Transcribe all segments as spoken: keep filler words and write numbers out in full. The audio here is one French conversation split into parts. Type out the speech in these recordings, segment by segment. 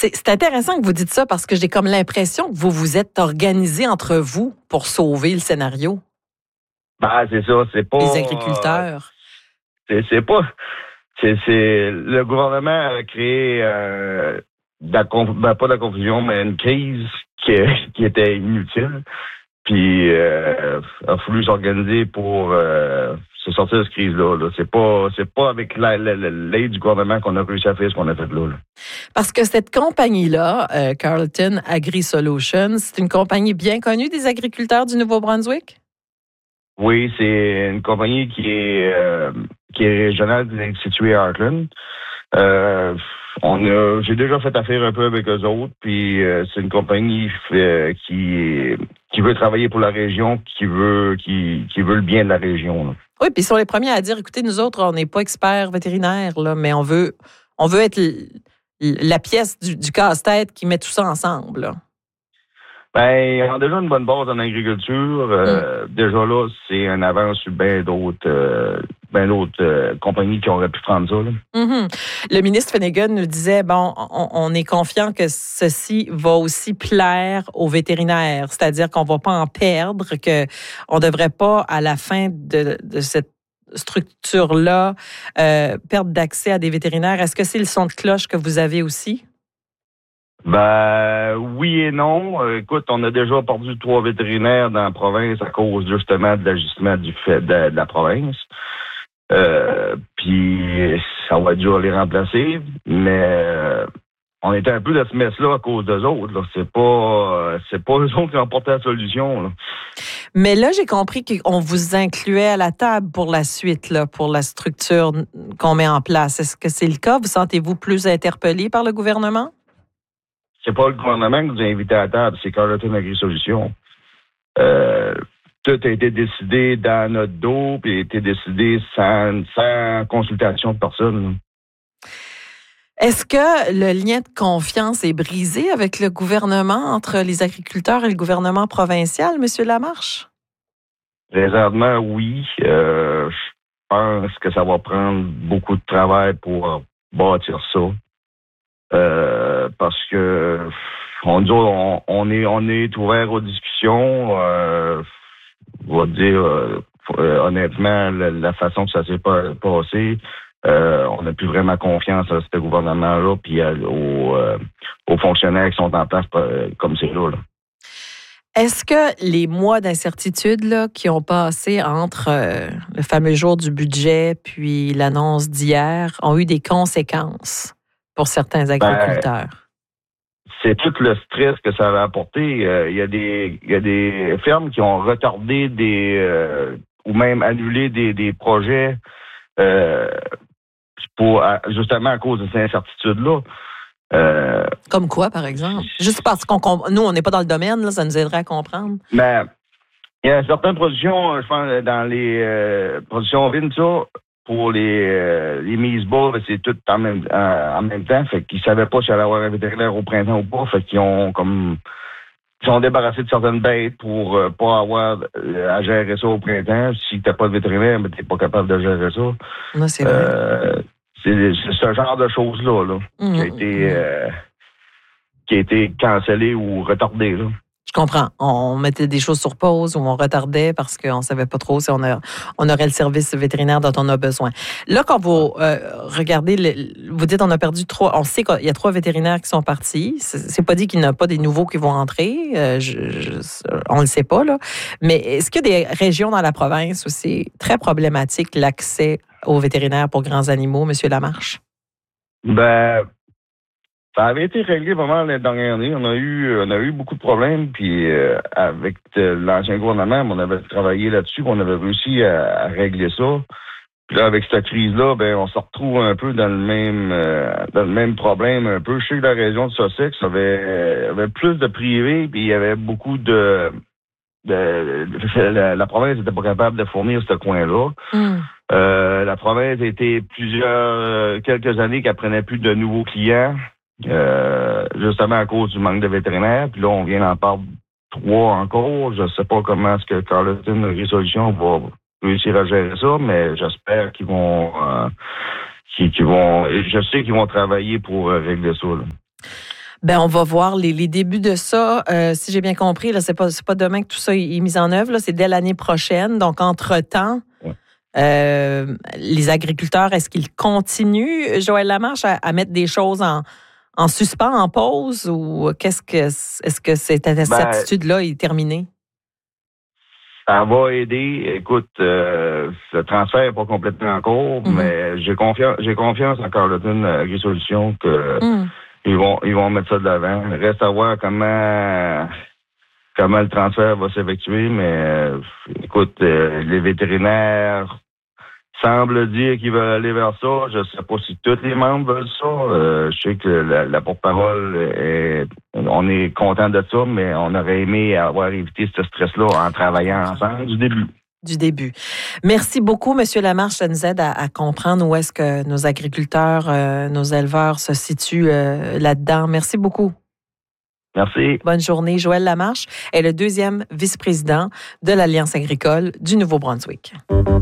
C'est, c'est intéressant que vous dites ça parce que j'ai comme l'impression que vous vous êtes organisés entre vous pour sauver le scénario. Ben, c'est ça, c'est pas... Les agriculteurs. Euh, c'est, c'est pas... C'est, c'est... Le gouvernement a créé... Euh, de la conf... ben, pas de la confusion, mais une crise qui, qui était inutile. Puis, euh, a fallu s'organiser pour euh, se sortir de cette crise-là. Là. C'est pas, c'est pas avec la, la, la, l'aide du gouvernement qu'on a réussi à faire ce qu'on a fait là. là. Parce que cette compagnie-là, euh, Carleton Agri-Solutions, c'est une compagnie bien connue des agriculteurs du Nouveau-Brunswick? Oui, c'est une compagnie qui est euh, qui est régionale, située à Heartland. Euh, on a, j'ai déjà fait affaire un peu avec eux autres, puis euh, c'est une compagnie euh, qui qui veut travailler pour la région, qui veut qui qui veut le bien de la région. Là. Oui, puis ils sont les premiers à dire, écoutez, nous autres, on n'est pas experts vétérinaires, là, mais on veut on veut être l- la pièce du, du casse-tête qui met tout ça ensemble. Là. Ben, on a déjà une bonne base en agriculture. Euh, mm. Déjà là, c'est un avance sur bien d'autres, euh, bien d'autres euh, compagnies qui auraient pu prendre ça. Là. Mm-hmm. Le ministre Finnegan nous disait, bon, on, on est confiant que ceci va aussi plaire aux vétérinaires, c'est-à-dire qu'on va pas en perdre, que on devrait pas, à la fin de, de cette structure-là, euh, perdre d'accès à des vétérinaires. Est-ce que c'est le son de cloche que vous avez aussi? Ben oui et non. Euh, écoute, on a déjà perdu trois vétérinaires dans la province à cause justement de l'ajustement du fait de, de la province. Euh, puis ça va être dur à les remplacer, mais euh, on était un peu de ce mess-là à cause d'eux autres. Là. C'est pas euh, c'est pas eux autres qui ont porté la solution. Là. Mais là, j'ai compris qu'on vous incluait à la table pour la suite, là, pour la structure qu'on met en place. Est-ce que c'est le cas? Vous sentez-vous plus interpellé par le gouvernement? C'est pas le gouvernement qui nous a invités à la table, c'est Carleton Agri-Solutions. Euh, tout a été décidé dans notre dos, puis a été décidé sans, sans consultation de personne. Là. Est-ce que le lien de confiance est brisé avec le gouvernement, entre les agriculteurs et le gouvernement provincial, M. Lamarche? Présentement, oui. Euh, je pense que ça va prendre beaucoup de travail pour bâtir ça. Euh, parce que on, on, on est on est ouvert aux discussions. Euh, on va dire euh, honnêtement la, la façon que ça s'est pas, passé, euh, on n'a plus vraiment confiance à ce gouvernement-là puis à, aux, euh, aux fonctionnaires qui sont en place comme c'est là. là. Est-ce que les mois d'incertitude là, qui ont passé entre euh, le fameux jour du budget puis l'annonce d'hier ont eu des conséquences pour certains agriculteurs? Ben, c'est tout le stress que ça a apporté. Il euh, y a des il y a des fermes qui ont retardé des euh, ou même annulé des, des projets euh, pour justement à cause de ces incertitudes-là. Euh, Comme quoi, par exemple? Juste parce qu'on nous, on n'est pas dans le domaine, là, ça nous aiderait à comprendre. Ben, il y a certaines productions, je pense, dans les euh, productions vines, ça, pour les, euh, les mises bas, c'est tout en même, en, en même temps. Fait qu'ils savaient pas si allait avoir un vétérinaire au printemps ou pas. Fait qu'ils ont comme ils sont débarrassés de certaines bêtes pour euh, pas avoir euh, à gérer ça au printemps. Si t'as pas de vétérinaire, mais t'es pas capable de gérer ça. Non, c'est vrai. Euh, c'est, c'est ce genre de choses-là là, mmh, qui a été mmh. euh, qui a été cancellé ou retardé, là. Je comprends. On mettait des choses sur pause ou on retardait parce qu'on ne savait pas trop si on, a, on aurait le service vétérinaire dont on a besoin. Là, quand vous euh, regardez, le, vous dites on a perdu trois, on sait qu'il y a trois vétérinaires qui sont partis. C'est, c'est pas dit qu'il n'y en a pas des nouveaux qui vont entrer. Euh, je, je, on ne le sait pas, là. Mais est-ce qu'il y a des régions dans la province où c'est très problématique l'accès aux vétérinaires pour grands animaux, M. Lamarche? Ben... Ça avait été réglé pas mal les dernières années. On a eu, on a eu beaucoup de problèmes, puis euh, avec euh, l'ancien gouvernement, on avait travaillé là-dessus, on avait réussi à, à régler ça. Puis là, avec cette crise-là, ben, on se retrouve un peu dans le même, euh, dans le même problème un peu. Je sais que la région de Sussex avait, avait plus de privés, puis il y avait beaucoup de, de, de la, la province n'était pas capable de fournir ce coin-là. Mm. Euh, la province a été plusieurs, quelques années qu'elle prenait plus de nouveaux clients. Euh, justement à cause du manque de vétérinaires. Puis là, on vient d'en perdre trois encore. Je ne sais pas comment est-ce que Carleton Agri-Solutions va réussir à gérer ça, mais j'espère qu'ils vont euh, qu'ils, qu'ils vont. Je sais qu'ils vont travailler pour régler ça, là. Ben, on va voir les, les débuts de ça. Euh, si j'ai bien compris, là, c'est pas, c'est pas demain que tout ça est mis en œuvre, là, c'est dès l'année prochaine. Donc, entre-temps, ouais. euh, les agriculteurs, est-ce qu'ils continuent, Joël Lamarche, à, à mettre des choses en, en suspens, en pause, ou qu'est-ce que est-ce que cette, cette ben, attitude-là est terminée? Ça va aider. Écoute, euh, le transfert n'est pas complètement en cours, mm-hmm. mais j'ai confiance, j'ai confiance en Carleton Agri-Solutions que mm. ils vont, ils vont mettre ça de l'avant. Il reste à voir comment, comment le transfert va s'effectuer, mais euh, écoute, euh, les vétérinaires semblent dire qu'ils veulent aller vers ça. Je ne sais pas si tous les membres veulent ça. Euh, je sais que la, la porte-parole est, on est content de ça, mais on aurait aimé avoir évité ce stress-là en travaillant ensemble du début. Du début. Merci beaucoup, M. Lamarche. Ça nous aide à, à comprendre où est-ce que nos agriculteurs, euh, nos éleveurs se situent euh, là-dedans. Merci beaucoup. Merci. Bonne journée. Joël Lamarche est le deuxième vice-président de l'Alliance agricole du Nouveau-Brunswick.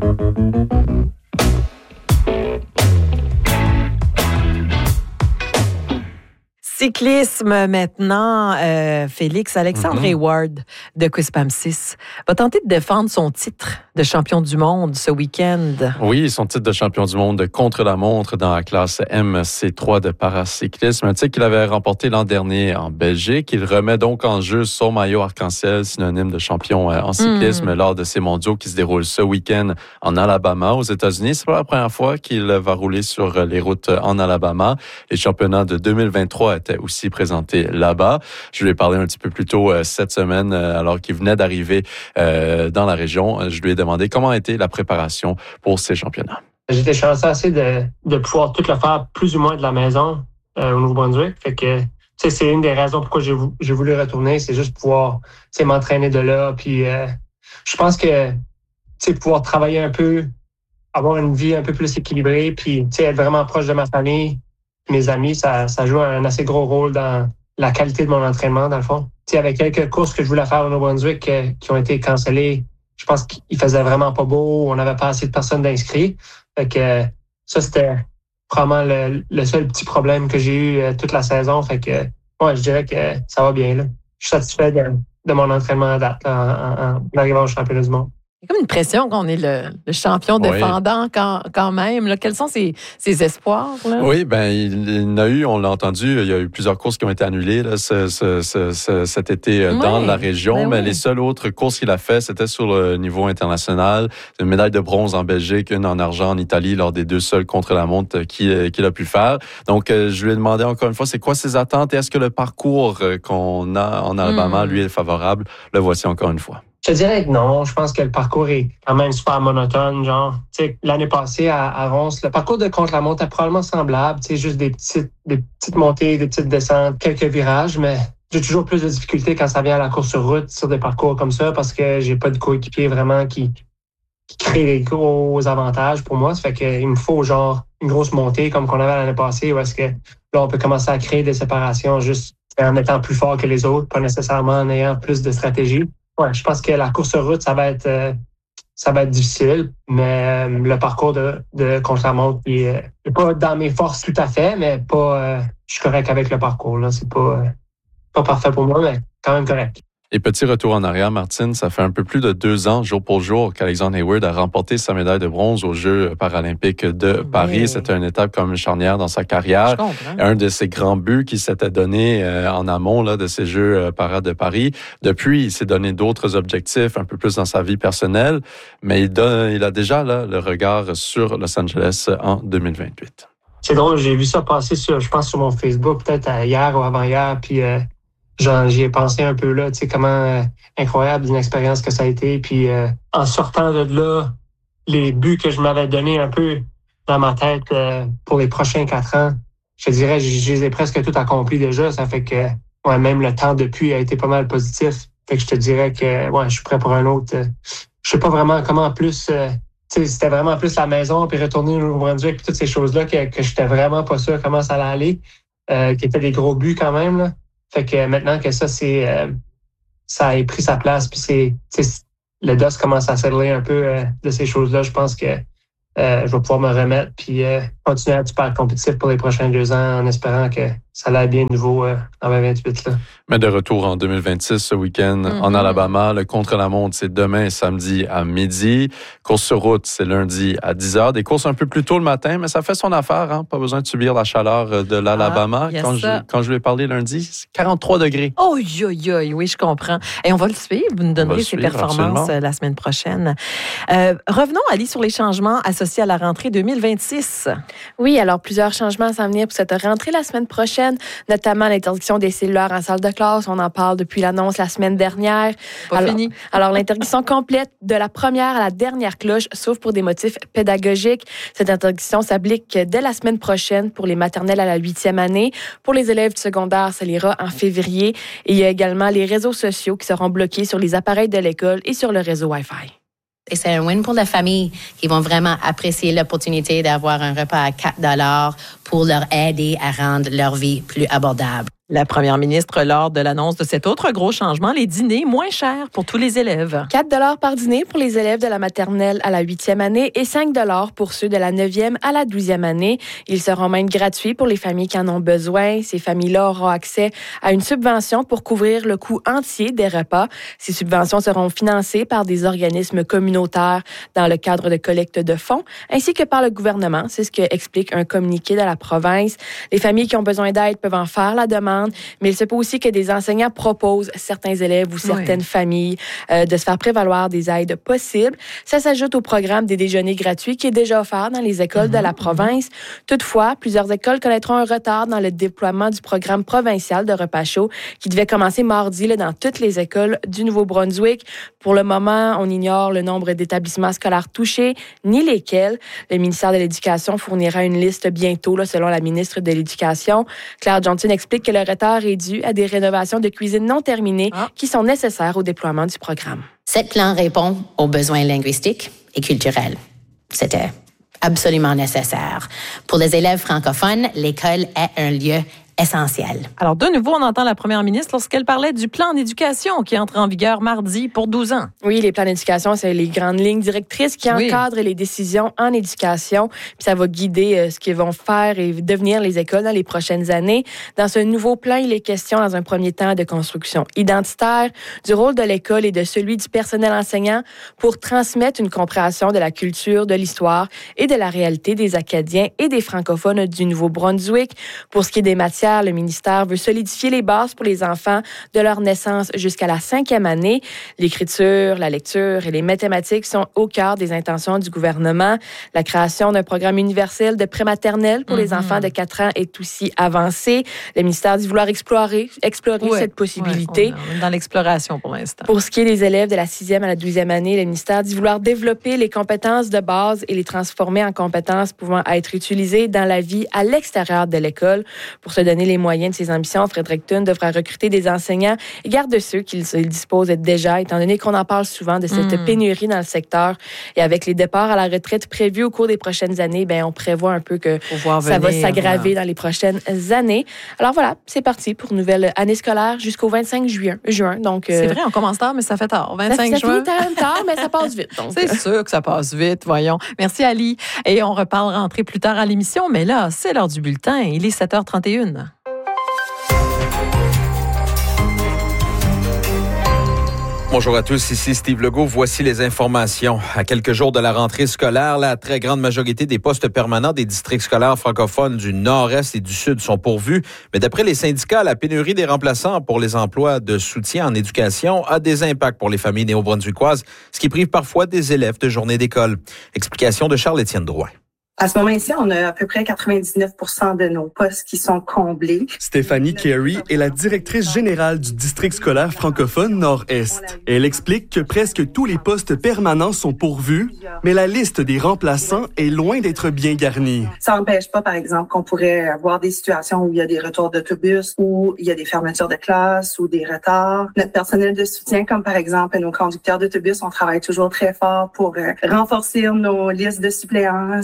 Cyclisme maintenant, euh, Félix. Alexandre mm-hmm. Hayward de Quispamsis va tenter de défendre son titre de champion du monde ce week-end. Oui, son titre de champion du monde contre la montre dans la classe M C trois de paracyclisme. Un titre qu'il avait remporté l'an dernier en Belgique. Il remet donc en jeu son maillot arc-en-ciel, synonyme de champion en cyclisme, mm. lors de ces mondiaux qui se déroulent ce week-end en Alabama, aux États-Unis. C'est pas la première fois qu'il va rouler sur les routes en Alabama. Les championnats de deux mille vingt-trois étaient aussi présenté là-bas. Je lui ai parlé un petit peu plus tôt euh, cette semaine, euh, alors qu'il venait d'arriver euh, dans la région. Je lui ai demandé comment a été la préparation pour ces championnats. J'étais chanceux assez de, de pouvoir tout le faire plus ou moins de la maison euh, au Nouveau-Brunswick. Fait que, tu sais, c'est une des raisons pourquoi j'ai, j'ai voulu retourner, c'est juste pouvoir, tu sais, m'entraîner de là. Puis, euh, je pense que, tu sais, pouvoir travailler un peu, avoir une vie un peu plus équilibrée, puis, tu sais, être vraiment proche de ma famille, mes amis, ça, ça joue un assez gros rôle dans la qualité de mon entraînement, dans le fond. Tu sais, avec quelques courses que je voulais faire au Nouveau-Brunswick euh, qui ont été cancellées, je pense qu'il faisait vraiment pas beau, on n'avait pas assez de personnes d'inscrits. Fait que euh, ça, c'était probablement le, le seul petit problème que j'ai eu euh, toute la saison. Fait que, ouais, je dirais que ça va bien, là. Je suis satisfait de, de mon entraînement à date, là, en, en, en arrivant au championnat du monde. Il y a comme une pression qu'on est le, le champion défendant oui. quand, quand même. Là. Quels sont ses, ses espoirs? Là? Oui, bien, il, il y en a eu, on l'a entendu, il y a eu plusieurs courses qui ont été annulées là, ce, ce, ce, ce, cet été oui. dans la région. Ben mais oui. les seules autres courses qu'il a faites, c'était sur le niveau international. Une médaille de bronze en Belgique, une en argent en Italie, lors des deux seuls contre-la-montre qu'il, qu'il a pu faire. Donc, je lui ai demandé encore une fois, c'est quoi ses attentes et est-ce que le parcours qu'on a en Alabama, mm. lui, est favorable? Le voici encore une fois. Je te dirais que non. Je pense que le parcours est quand même super monotone. Genre, tu sais, l'année passée à, à Ronce, le parcours de contre-la-montre est probablement semblable. Tu sais, juste des petites, des petites montées, des petites descentes, quelques virages, mais j'ai toujours plus de difficultés quand ça vient à la course sur route, sur des parcours comme ça, parce que j'ai pas de coéquipier vraiment qui, qui crée des gros avantages pour moi. Ça fait qu'il me faut genre une grosse montée comme qu'on avait l'année passée, où est-ce que là, on peut commencer à créer des séparations juste en étant plus fort que les autres, pas nécessairement en ayant plus de stratégie. Ouais, je pense que la course sur route, ça va être euh, ça va être difficile, mais euh, le parcours de, de contre-la-montre il est, il est pas dans mes forces tout à fait, mais pas euh, je suis correct avec le parcours. Là. C'est pas, euh, pas parfait pour moi, mais quand même correct. Et petit retour en arrière, Martine, ça fait un peu plus de deux ans, jour pour jour, qu'Alexandre Hayward a remporté sa médaille de bronze aux Jeux paralympiques de Paris. Oui. C'était une étape comme une charnière dans sa carrière. Un de ses grands buts qu'il s'était donné euh, en amont là, de ces Jeux euh, parades de Paris. Depuis, il s'est donné d'autres objectifs, un peu plus dans sa vie personnelle, mais il, donne, il a déjà là, le regard sur Los Angeles en deux mille vingt-huit. C'est drôle, j'ai vu ça passer sur, je pense, sur mon Facebook, peut-être hier ou avant-hier, puis... Euh... Genre, j'y ai pensé un peu là, tu sais, comment euh, incroyable une expérience que ça a été. Puis euh, en sortant de là, les buts que je m'avais donnés un peu dans ma tête euh, pour les prochains quatre ans, je te dirais, je, je les ai presque tout accomplis déjà. Ça fait que ouais, même le temps depuis a été pas mal positif. Fait que je te dirais que ouais, je suis prêt pour un autre. Euh, je sais pas vraiment comment plus... Euh, tu sais, c'était vraiment plus la maison, puis retourner au Nouveau-Brunswick, puis toutes ces choses-là que, que j'étais vraiment pas sûr comment ça allait aller, euh, qui étaient des gros buts quand même, là. Fait que maintenant que ça, c'est euh, ça a pris sa place, puis c'est, c'est le D O S commence à s'élever un peu euh, de ces choses-là, je pense que euh, je vais pouvoir me remettre puis euh, continuer à être super compétitif pour les prochains deux ans en espérant que ça allait bien nouveau euh, en vingt vingt-huit. Là. Mais de retour en deux mille vingt-six, ce week-end, mm-hmm. en Alabama, le contre-la-montre, c'est demain, samedi à midi. Course sur route, c'est lundi à dix heures. Des courses un peu plus tôt le matin, mais ça fait son affaire. Hein? Pas besoin de subir la chaleur de l'Alabama. Ah, quand, je, quand je lui ai parlé lundi, c'est quarante-trois degrés. Oh, yo, yo, oui, je comprends. Et on va le suivre. Vous nous donnerez ses performances absolument. La semaine prochaine. Euh, revenons, Ali, sur les changements associés à la rentrée deux mille vingt-six. Oui, alors plusieurs changements à s'en venir pour cette rentrée la semaine prochaine, notamment l'interdiction des cellulaires en salle de classe. On en parle depuis l'annonce la semaine dernière. Pas alors, fini. Alors, l'interdiction complète de la première à la dernière cloche, sauf pour des motifs pédagogiques. Cette interdiction s'applique dès la semaine prochaine pour les maternelles à la huitième année. Pour les élèves du secondaire, ça l'ira en février. Et il y a également les réseaux sociaux qui seront bloqués sur les appareils de l'école et sur le réseau Wi-Fi. Et c'est un win pour la famille qui vont vraiment apprécier l'opportunité d'avoir un repas à quatre dollars pour leur aider à rendre leur vie plus abordable. La première ministre, lors de l'annonce de cet autre gros changement, les dîners moins chers pour tous les élèves. quatre dollars par dîner pour les élèves de la maternelle à la huitième année et cinq dollars pour ceux de la neuvième à la douzième année. Ils seront même gratuits pour les familles qui en ont besoin. Ces familles-là auront accès à une subvention pour couvrir le coût entier des repas. Ces subventions seront financées par des organismes communautaires dans le cadre de collecte de fonds, ainsi que par le gouvernement. C'est ce que explique un communiqué de la province. Les familles qui ont besoin d'aide peuvent en faire la demande. Mais il se peut aussi que des enseignants proposent certains élèves ou certaines oui. familles euh, de se faire prévaloir des aides possibles. Ça s'ajoute au programme des déjeuners gratuits qui est déjà offert dans les écoles mm-hmm. de la province. Toutefois, plusieurs écoles connaîtront un retard dans le déploiement du programme provincial de repas chauds qui devait commencer mardi là, dans toutes les écoles du Nouveau-Brunswick. Pour le moment, on ignore le nombre d'établissements scolaires touchés ni lesquels. Le ministère de l'Éducation fournira une liste bientôt, là, selon la ministre de l'Éducation. Claire Johnson explique que le retard est dû à des rénovations de cuisine non terminées ah. qui sont nécessaires au déploiement du programme. Cette plan répond aux besoins linguistiques et culturels. C'était absolument nécessaire. Pour les élèves francophones, l'école est un lieu essentiel. Alors, de nouveau, on entend la première ministre lorsqu'elle parlait du plan d'éducation qui entre en vigueur mardi pour douze ans. Oui, les plans d'éducation, c'est les grandes lignes directrices qui oui. encadrent les décisions en éducation. Puis ça va guider euh, ce qu'ils vont faire et devenir les écoles dans les prochaines années. Dans ce nouveau plan, il est question, dans un premier temps, de construction identitaire, du rôle de l'école et de celui du personnel enseignant pour transmettre une compréhension de la culture, de l'histoire et de la réalité des Acadiens et des francophones du Nouveau-Brunswick. Pour ce qui est des matières, le ministère veut solidifier les bases pour les enfants de leur naissance jusqu'à la cinquième année. L'écriture, la lecture et les mathématiques sont au cœur des intentions du gouvernement. La création d'un programme universel de prématernelle pour mm-hmm. les enfants de quatre ans est aussi avancée. Le ministère dit vouloir explorer, explorer ouais, cette possibilité. Ouais, on est dans l'exploration pour l'instant. Pour ce qui est des élèves de la sixième à la douzième année, le ministère dit vouloir développer les compétences de base et les transformer en compétences pouvant être utilisées dans la vie à l'extérieur de l'école. Pour se donner les moyens de ses ambitions, Fredericton devra recruter des enseignants et garde ceux qu'il dispose déjà, étant donné qu'on en parle souvent de cette mmh. pénurie dans le secteur. Et avec les départs à la retraite prévus au cours des prochaines années, ben on prévoit un peu que ça venir, va s'aggraver voilà. dans les prochaines années. Alors voilà, c'est parti pour une nouvelle année scolaire jusqu'au vingt-cinq juin. juin donc, c'est euh, vrai, on commence tard, mais ça fait tard. vingt-cinq ça, juin. Ça finit tard, mais ça passe vite. Donc. C'est sûr que ça passe vite, voyons. Merci Ali. Et on reparle rentrer plus tard à l'émission, mais là, c'est l'heure du bulletin. Il est sept heures trente et une. Bonjour à tous, ici Steve Legault. Voici les informations. À quelques jours de la rentrée scolaire, la très grande majorité des postes permanents des districts scolaires francophones du Nord-Est et du Sud sont pourvus. Mais d'après les syndicats, la pénurie des remplaçants pour les emplois de soutien en éducation a des impacts pour les familles néo-brunswickoises, ce qui prive parfois des élèves de journée d'école. Explication de Charles-Étienne Drouin. À ce moment-ci, on a à peu près quatre-vingt-dix-neuf pour cent de nos postes qui sont comblés. Stéphanie Carey est la directrice générale du district scolaire francophone Nord-Est. Elle explique que presque tous les postes permanents sont pourvus, mais la liste des remplaçants est loin d'être bien garnie. Ça n'empêche pas, par exemple, qu'on pourrait avoir des situations où il y a des retours d'autobus, où il y a des fermetures de classe ou des retards. Notre personnel de soutien, comme par exemple nos conducteurs d'autobus, on travaille toujours très fort pour renforcer nos listes de suppléances. Comme ça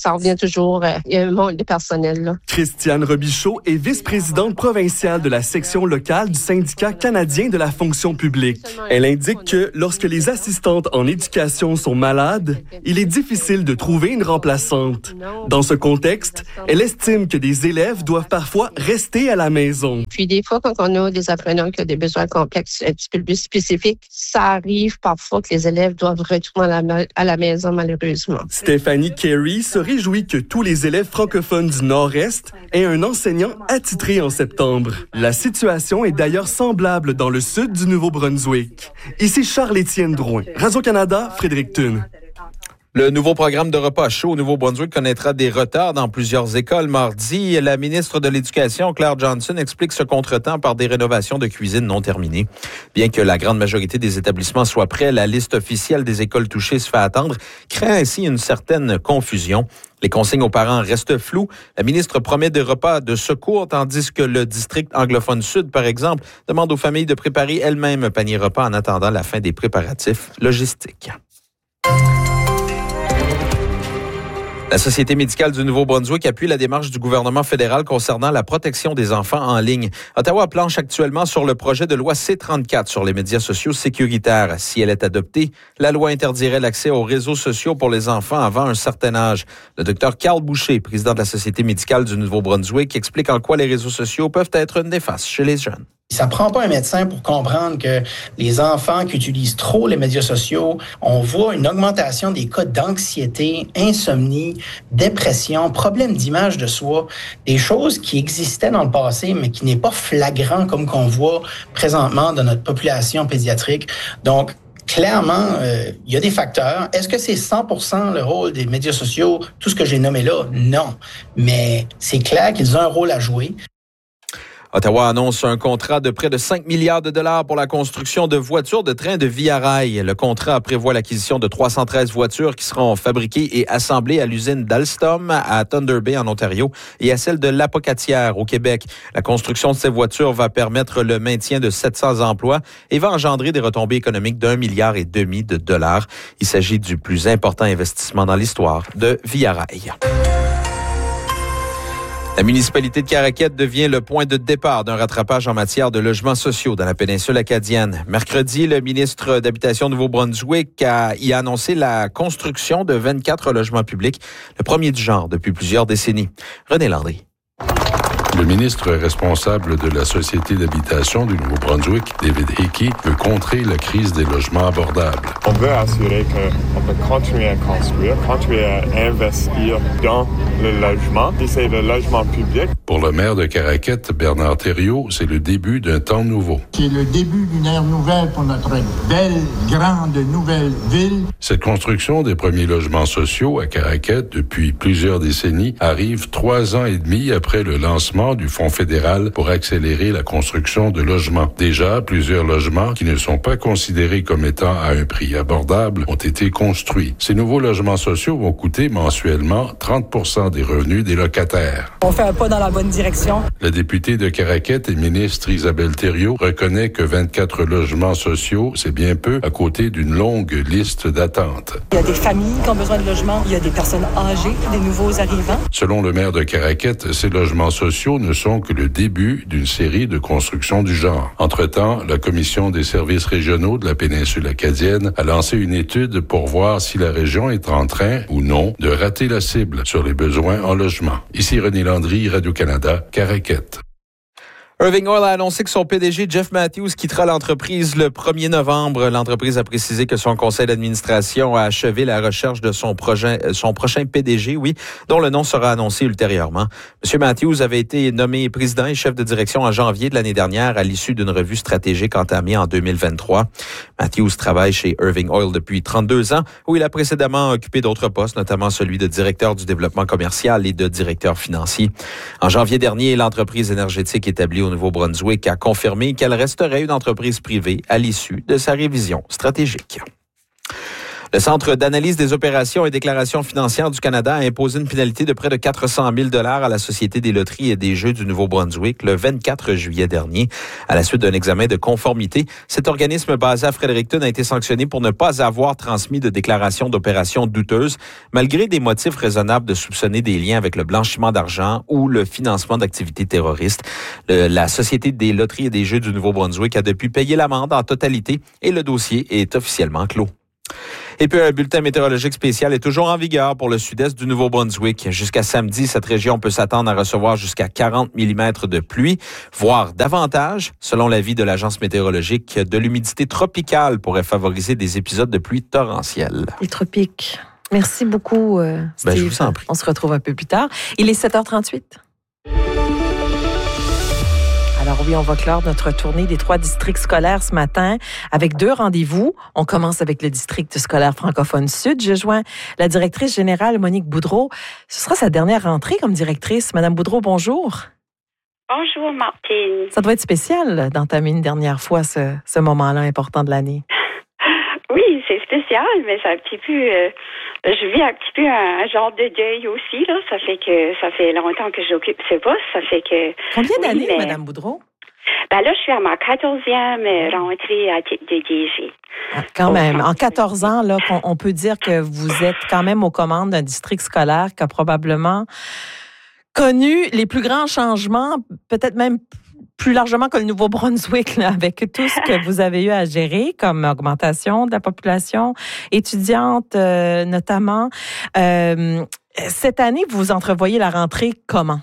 ça revient toujours, euh, il y a un manque de personnel, là. Christiane Robichaud est vice-présidente provinciale de la section locale du syndicat canadien de la fonction publique. Elle indique que lorsque les assistantes en éducation sont malades, il est difficile de trouver une remplaçante. Dans ce contexte, elle estime que des élèves doivent parfois rester à la maison. Puis des fois, quand on a des apprenants qui ont des besoins complexes un petit peu plus spécifiques, ça arrive parfois que les élèves doivent retourner à la, à la maison, malheureusement. Stéphanie Carey se réjouit que tous les élèves francophones du Nord-Est aient un enseignant attitré en septembre. La situation est d'ailleurs semblable dans le sud du Nouveau-Brunswick. Ici Charles-Étienne Drouin, Radio-Canada, Fredericton. Le nouveau programme de repas chaud au Nouveau-Brunswick connaîtra des retards dans plusieurs écoles mardi. La ministre de l'Éducation, Claire Johnson, explique ce contretemps par des rénovations de cuisine non terminées. Bien que la grande majorité des établissements soient prêts, la liste officielle des écoles touchées se fait attendre, créant ainsi une certaine confusion. Les consignes aux parents restent floues. La ministre promet des repas de secours, tandis que le district anglophone sud, par exemple, demande aux familles de préparer elles-mêmes un panier repas en attendant la fin des préparatifs logistiques. La Société médicale du Nouveau-Brunswick appuie la démarche du gouvernement fédéral concernant la protection des enfants en ligne. Ottawa planche actuellement sur le projet de loi C trente-quatre sur les médias sociaux sécuritaires. Si elle est adoptée, la loi interdirait l'accès aux réseaux sociaux pour les enfants avant un certain âge. Le docteur Carl Boucher, président de la Société médicale du Nouveau-Brunswick, explique en quoi les réseaux sociaux peuvent être néfastes chez les jeunes. Ça prend pas un médecin pour comprendre que les enfants qui utilisent trop les médias sociaux, on voit une augmentation des cas d'anxiété, insomnie, dépression, problèmes d'image de soi, des choses qui existaient dans le passé, mais qui n'est pas flagrant comme qu'on voit présentement dans notre population pédiatrique. Donc, clairement, euh, il y a des facteurs. Est-ce que c'est cent pour cent le rôle des médias sociaux, tout ce que j'ai nommé là? Non. Mais c'est clair qu'ils ont un rôle à jouer. Ottawa annonce un contrat de près de cinq milliards de dollars pour la construction de voitures de train de Via Rail. Le contrat prévoit l'acquisition de trois cent treize voitures qui seront fabriquées et assemblées à l'usine d'Alstom à Thunder Bay en Ontario et à celle de l'Apocatière au Québec. La construction de ces voitures va permettre le maintien de sept cents emplois et va engendrer des retombées économiques d'un milliard et demi de dollars. Il s'agit du plus important investissement dans l'histoire de Via Rail. La municipalité de Caraquette devient le point de départ d'un rattrapage en matière de logements sociaux dans la péninsule acadienne. Mercredi, le ministre d'Habitation Nouveau-Brunswick a y annoncé la construction de vingt-quatre logements publics, le premier du genre depuis plusieurs décennies. René Landry. Le ministre responsable de la Société d'habitation du Nouveau-Brunswick, David Hickey, veut contrer la crise des logements abordables. On veut assurer qu'on peut continuer à construire, continuer à investir dans le logement, et c'est le logement public. Pour le maire de Caraquette, Bernard Thériault, c'est le début d'un temps nouveau. C'est le début d'une ère nouvelle pour notre belle, grande, nouvelle ville. Cette construction des premiers logements sociaux à Caraquette depuis plusieurs décennies arrive trois ans et demi après le lancement du Fonds fédéral pour accélérer la construction de logements. Déjà, plusieurs logements qui ne sont pas considérés comme étant à un prix abordable ont été construits. Ces nouveaux logements sociaux vont coûter mensuellement trente pour cent des revenus des locataires. On fait un pas dans la bonne direction. La députée de Caraquette et ministre Isabelle Thériault reconnaît que vingt-quatre logements sociaux, c'est bien peu à côté d'une longue liste d'attente. Il y a des familles qui ont besoin de logements, il y a des personnes âgées, des nouveaux arrivants. Selon le maire de Caraquette, ces logements sociaux ne sont que le début d'une série de constructions du genre. Entre-temps, la Commission des services régionaux de la péninsule acadienne a lancé une étude pour voir si la région est en train, ou non, de rater la cible sur les besoins en logement. Ici René Landry, Radio-Canada, Caraquette. Irving Oil a annoncé que son P D G, Jeff Matthews, quittera l'entreprise le premier novembre. L'entreprise a précisé que son conseil d'administration a achevé la recherche de son, projet, son prochain P D G, oui, dont le nom sera annoncé ultérieurement. M. Matthews avait été nommé président et chef de direction en janvier de l'année dernière à l'issue d'une revue stratégique entamée en deux mille vingt-trois. Matthews travaille chez Irving Oil depuis trente-deux ans, où il a précédemment occupé d'autres postes, notamment celui de directeur du développement commercial et de directeur financier. En janvier dernier, l'entreprise énergétique établie au Nouveau-Brunswick a confirmé qu'elle resterait une entreprise privée à l'issue de sa révision stratégique. Le Centre d'analyse des opérations et déclarations financières du Canada a imposé une pénalité de près de quatre cent mille dollars à la Société des loteries et des jeux du Nouveau-Brunswick le vingt-quatre juillet dernier. À la suite d'un examen de conformité, cet organisme basé à Fredericton a été sanctionné pour ne pas avoir transmis de déclaration d'opérations douteuses, malgré des motifs raisonnables de soupçonner des liens avec le blanchiment d'argent ou le financement d'activités terroristes. Le, la Société des loteries et des jeux du Nouveau-Brunswick a depuis payé l'amende en totalité et le dossier est officiellement clos. Et puis, un bulletin météorologique spécial est toujours en vigueur pour le sud-est du Nouveau-Brunswick. Jusqu'à samedi, cette région peut s'attendre à recevoir jusqu'à quarante millimètres de pluie, voire davantage. Selon l'avis de l'Agence météorologique, de l'humidité tropicale pourrait favoriser des épisodes de pluie torrentielle. Les tropiques. Merci beaucoup, euh, Steve. Ben, je vous en prie. On se retrouve un peu plus tard. Il est sept heures trente-huit. Alors oui, on va clore notre tournée des trois districts scolaires ce matin avec deux rendez-vous. On commence avec le district scolaire francophone sud. Je joins la directrice générale Monique Boudreau. Ce sera sa dernière rentrée comme directrice. Madame Boudreau, bonjour. Bonjour, Martine. Ça doit être spécial d'entamer une dernière fois ce, ce moment-là important de l'année. Oui, c'est spécial, mais c'est un petit peu... Euh, je vis un petit peu un, un genre de deuil aussi, là. Ça fait que ça fait longtemps que j'occupe ce poste. Ça fait que... Combien oui, d'années, mais, Madame Boudreau? Ben là, je suis à ma quatorzième rentrée à titre de D G. Ah, quand même. En quatorze ans, là, on, on peut dire que vous êtes quand même aux commandes d'un district scolaire qui a probablement connu les plus grands changements, peut-être même plus largement que le Nouveau-Brunswick, là, avec tout ce que vous avez eu à gérer, comme augmentation de la population étudiante, euh, notamment. Euh, cette année, vous entrevoyez la rentrée comment?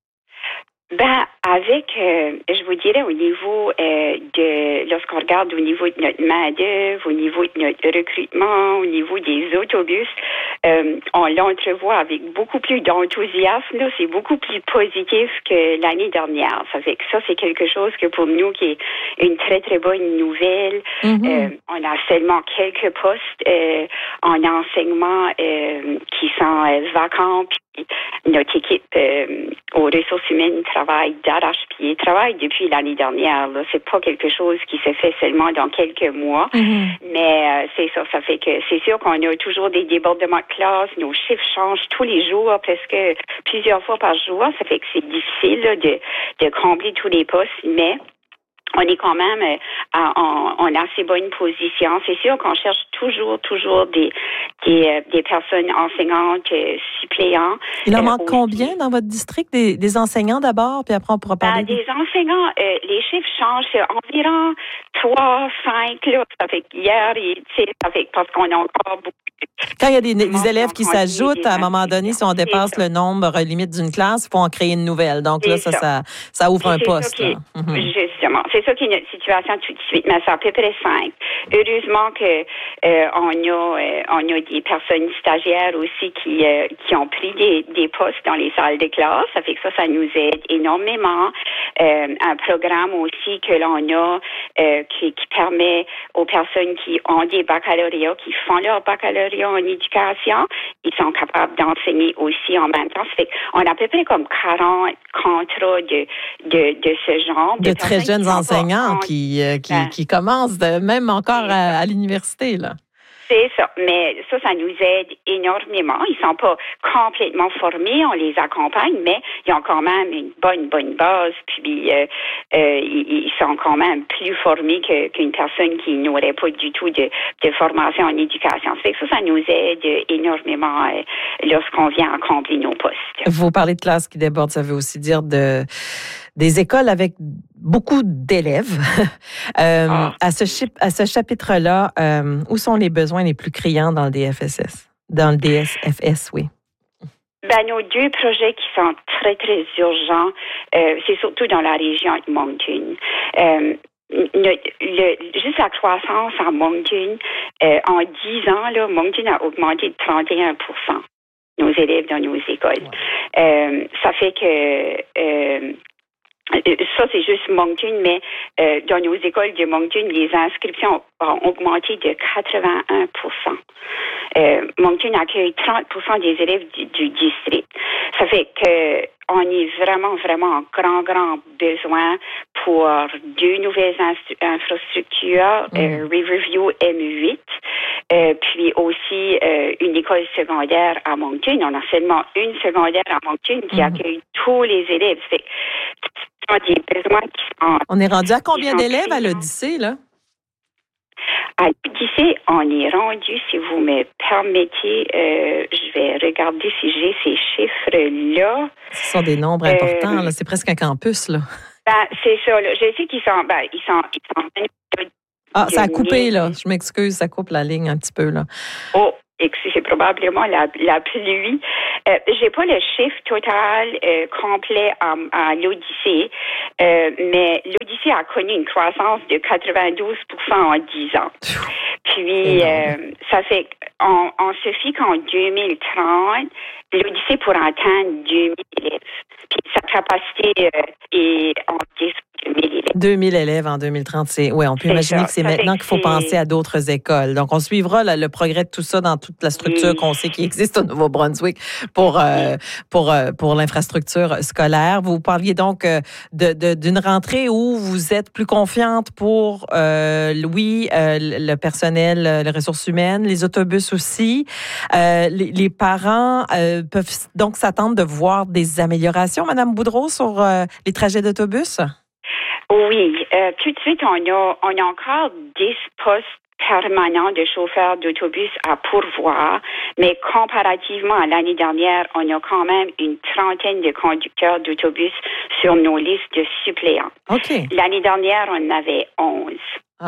Ben, avec, euh, je vous dirais, au niveau euh, de, lorsqu'on regarde au niveau de notre main-d'œuvre, au niveau de notre recrutement, au niveau des autobus, euh, on l'entrevoit avec beaucoup plus d'enthousiasme. Là, c'est beaucoup plus positif que l'année dernière. Ça fait que ça, c'est quelque chose que pour nous, qui est une très, très bonne nouvelle. Mm-hmm. Euh, on a seulement quelques postes euh, en enseignement euh, qui sont euh, vacants. Puis notre équipe euh, aux ressources humaines travaille d'arrache-pied, travaille depuis l'année dernière. Là. C'est pas quelque chose qui se fait seulement dans quelques mois, mm-hmm. mais euh, c'est ça. Ça fait que c'est sûr qu'on a toujours des débordements de classe. Nos chiffres changent tous les jours, presque plusieurs fois par jour. Ça fait que c'est difficile là, de, de combler tous les postes, mais on est quand même euh, en, en assez bonne position. C'est sûr qu'on cherche toujours, toujours des des, euh, des personnes enseignantes euh, suppléants. Il en euh, manque aussi. Combien dans votre district? Des, des enseignants d'abord, puis après on pourra parler. Ben, des enseignants, euh, les chiffres changent. C'est environ trois, cinq, là. Ça fait qu'hier, ça fait parce qu'on a encore beaucoup. Quand il y a des, des élèves qui s'ajoutent, à un moment donné, si on dépasse le nombre limite d'une classe, il faut en créer une nouvelle. Donc là, ça, ça, ça, ça ouvre un poste. Qui, mm-hmm. Justement. C'est ça qui est notre situation tout de suite, mais c'est à peu près cinq. Heureusement que euh, on a euh, on a des personnes stagiaires aussi qui euh, qui ont pris des, des postes dans les salles de classe. Ça fait que ça, ça nous aide énormément. Euh, un programme aussi que l'on a euh, qui, qui permet aux personnes qui ont des baccalauréats, qui font leur baccalauréat en éducation, ils sont capables d'enseigner aussi en même temps. Ça fait qu'on a à peu près comme quarante contrats de de, de ce genre. De, de très jeunes enseignants qui, euh, qui, ben, qui commencent de, même encore à, à l'université, là. C'est ça. Mais ça, ça nous aide énormément. Ils sont pas complètement formés. On les accompagne, mais ils ont quand même une bonne, bonne base. Puis, euh, euh, ils, ils sont quand même plus formés que, qu'une personne qui n'aurait pas du tout de, de formation en éducation. Ça fait que ça, ça nous aide énormément euh, lorsqu'on vient à combler nos postes. Vous parlez de classes qui débordent, ça veut aussi dire de... des écoles avec beaucoup d'élèves. euh, ah. à, ce chip, à ce chapitre-là, euh, où sont les besoins les plus criants dans le D F S S? Dans le D S F S, oui. Ben, nos deux projets qui sont très, très urgents, euh, c'est surtout dans la région de Moncton. Euh, Le, le, juste la croissance à Moncton, euh, en dix ans, là, Moncton a augmenté de trente et un pour cent nos élèves dans nos écoles. Ouais. Euh, ça fait que... Euh, Ça, c'est juste Moncton, mais euh, dans nos écoles de Moncton, les inscriptions ont augmenté de quatre-vingt-un pour cent. Euh, Moncton accueille trente pour cent des élèves du, du district. Ça fait que on est vraiment, vraiment en grand, grand besoin pour deux nouvelles instru- infrastructures, mmh. euh, Riverview M huit Euh, puis aussi euh, une école secondaire à Moncton. On a seulement une secondaire à Moncton qui mm-hmm. accueille tous les élèves. C'est, c'est des besoins qui sont... On est rendu à combien d'élèves à l'Odyssée, là? À l'Odyssée, on est rendu, si vous me permettez, euh, je vais regarder si j'ai ces chiffres-là. Ce sont des nombres importants, euh, là. C'est presque un campus, là. Ben, c'est ça, là. Je sais qu'ils sont, ben, ils sont, ils sont... Ah, ça a coupé, là. Je m'excuse, ça coupe la ligne un petit peu, là. Oh, c'est probablement la, la pluie. Euh, j'ai pas le chiffre total euh, complet à, à l'Odyssée, euh, mais l'Odyssée a connu une croissance de quatre-vingt-douze pour cent en dix ans. Puis, euh, ça fait, on, on se fie qu'en deux mille trente, l'Odyssée pourra atteindre deux mille élèves. Puis, sa capacité euh, est en deux mille élèves. deux mille élèves en deux mille trente, c'est, ouais, on peut c'est imaginer ça. que c'est ça maintenant qu'il faut c'est... penser à d'autres écoles. Donc, on suivra là, le progrès de tout ça dans toute la structure oui. qu'on sait qui existe au Nouveau-Brunswick pour, euh, pour, euh, pour l'infrastructure scolaire. Vous parliez donc euh, de, de, d'une rentrée où vous êtes plus confiante pour, euh, oui, euh, le personnel, les ressources humaines, les autobus aussi. Euh, les, les parents euh, peuvent donc s'attendre de voir des améliorations, Madame Boudreau, sur euh, les trajets d'autobus? Oui, euh, tout de suite, on a, on a encore dix postes permanents de chauffeurs d'autobus à pourvoir, mais comparativement à l'année dernière, on a quand même une trentaine de conducteurs d'autobus sur nos listes de suppléants. Okay. L'année dernière, on en avait onze. Ah,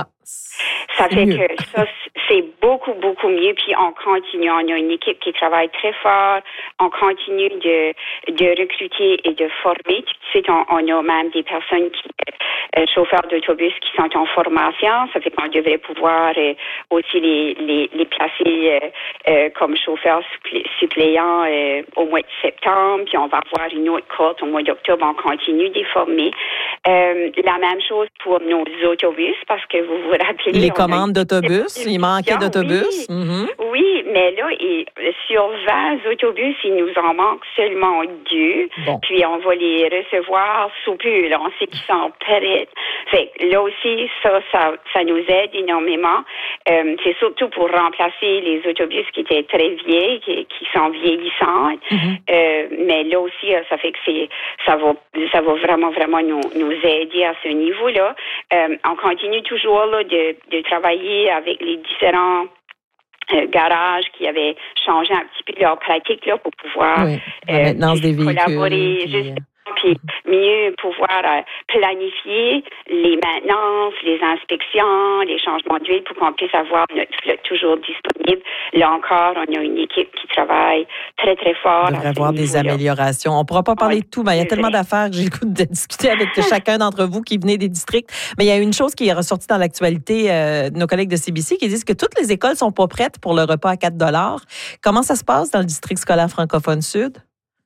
ça fait mieux. que ça, c'est beaucoup, beaucoup mieux. Puis on continue. On a une équipe qui travaille très fort. On continue de, de recruter et de former. Tout de suite, on, on a même des personnes qui, euh, chauffeurs d'autobus qui sont en formation. Ça fait qu'on devrait pouvoir euh, aussi les, les, les placer euh, euh, comme chauffeurs supplé- suppléants euh, au mois de septembre. Puis on va avoir une autre cohorte au mois d'octobre. On continue de les former. Euh, la même chose pour nos autobus, parce que vous vous rappelez... Les commandes d'autobus, il manquait d'autobus. Oui, mm-hmm. oui, mais là, il, sur vingt autobus, il nous en manque seulement deux. Bon. Puis on va les recevoir sous peu. Là, on sait qu'ils sont prêts. Fait là aussi, ça, ça, ça nous aide énormément. Euh, c'est surtout pour remplacer les autobus qui étaient très vieilles, qui, qui sont vieillissantes. Mm-hmm. Euh, mais là aussi, ça fait que c'est, ça va, ça va vraiment, vraiment nous, nous aider à ce niveau-là. Euh, on continue toujours là, de, de travailler avec les différents euh, garages qui avaient changé un petit peu leur pratique là, pour pouvoir oui, euh, des collaborer véhicules, juste puis mieux pouvoir euh, planifier les maintenances, les inspections, les changements d'huile pour qu'on puisse avoir notre flotte toujours disponible. Là encore, on a une équipe qui travaille très, très fort. Il devrait y avoir des améliorations. On ne pourra pas parler oui, de tout, mais il y a tellement vrai. d'affaires que j'ai le goût de discuter avec chacun d'entre vous qui venez des districts. Mais il y a une chose qui est ressortie dans l'actualité euh, de nos collègues de C B C qui disent que toutes les écoles ne sont pas prêtes pour le repas à quatre dollars. Comment ça se passe dans le district scolaire francophone sud?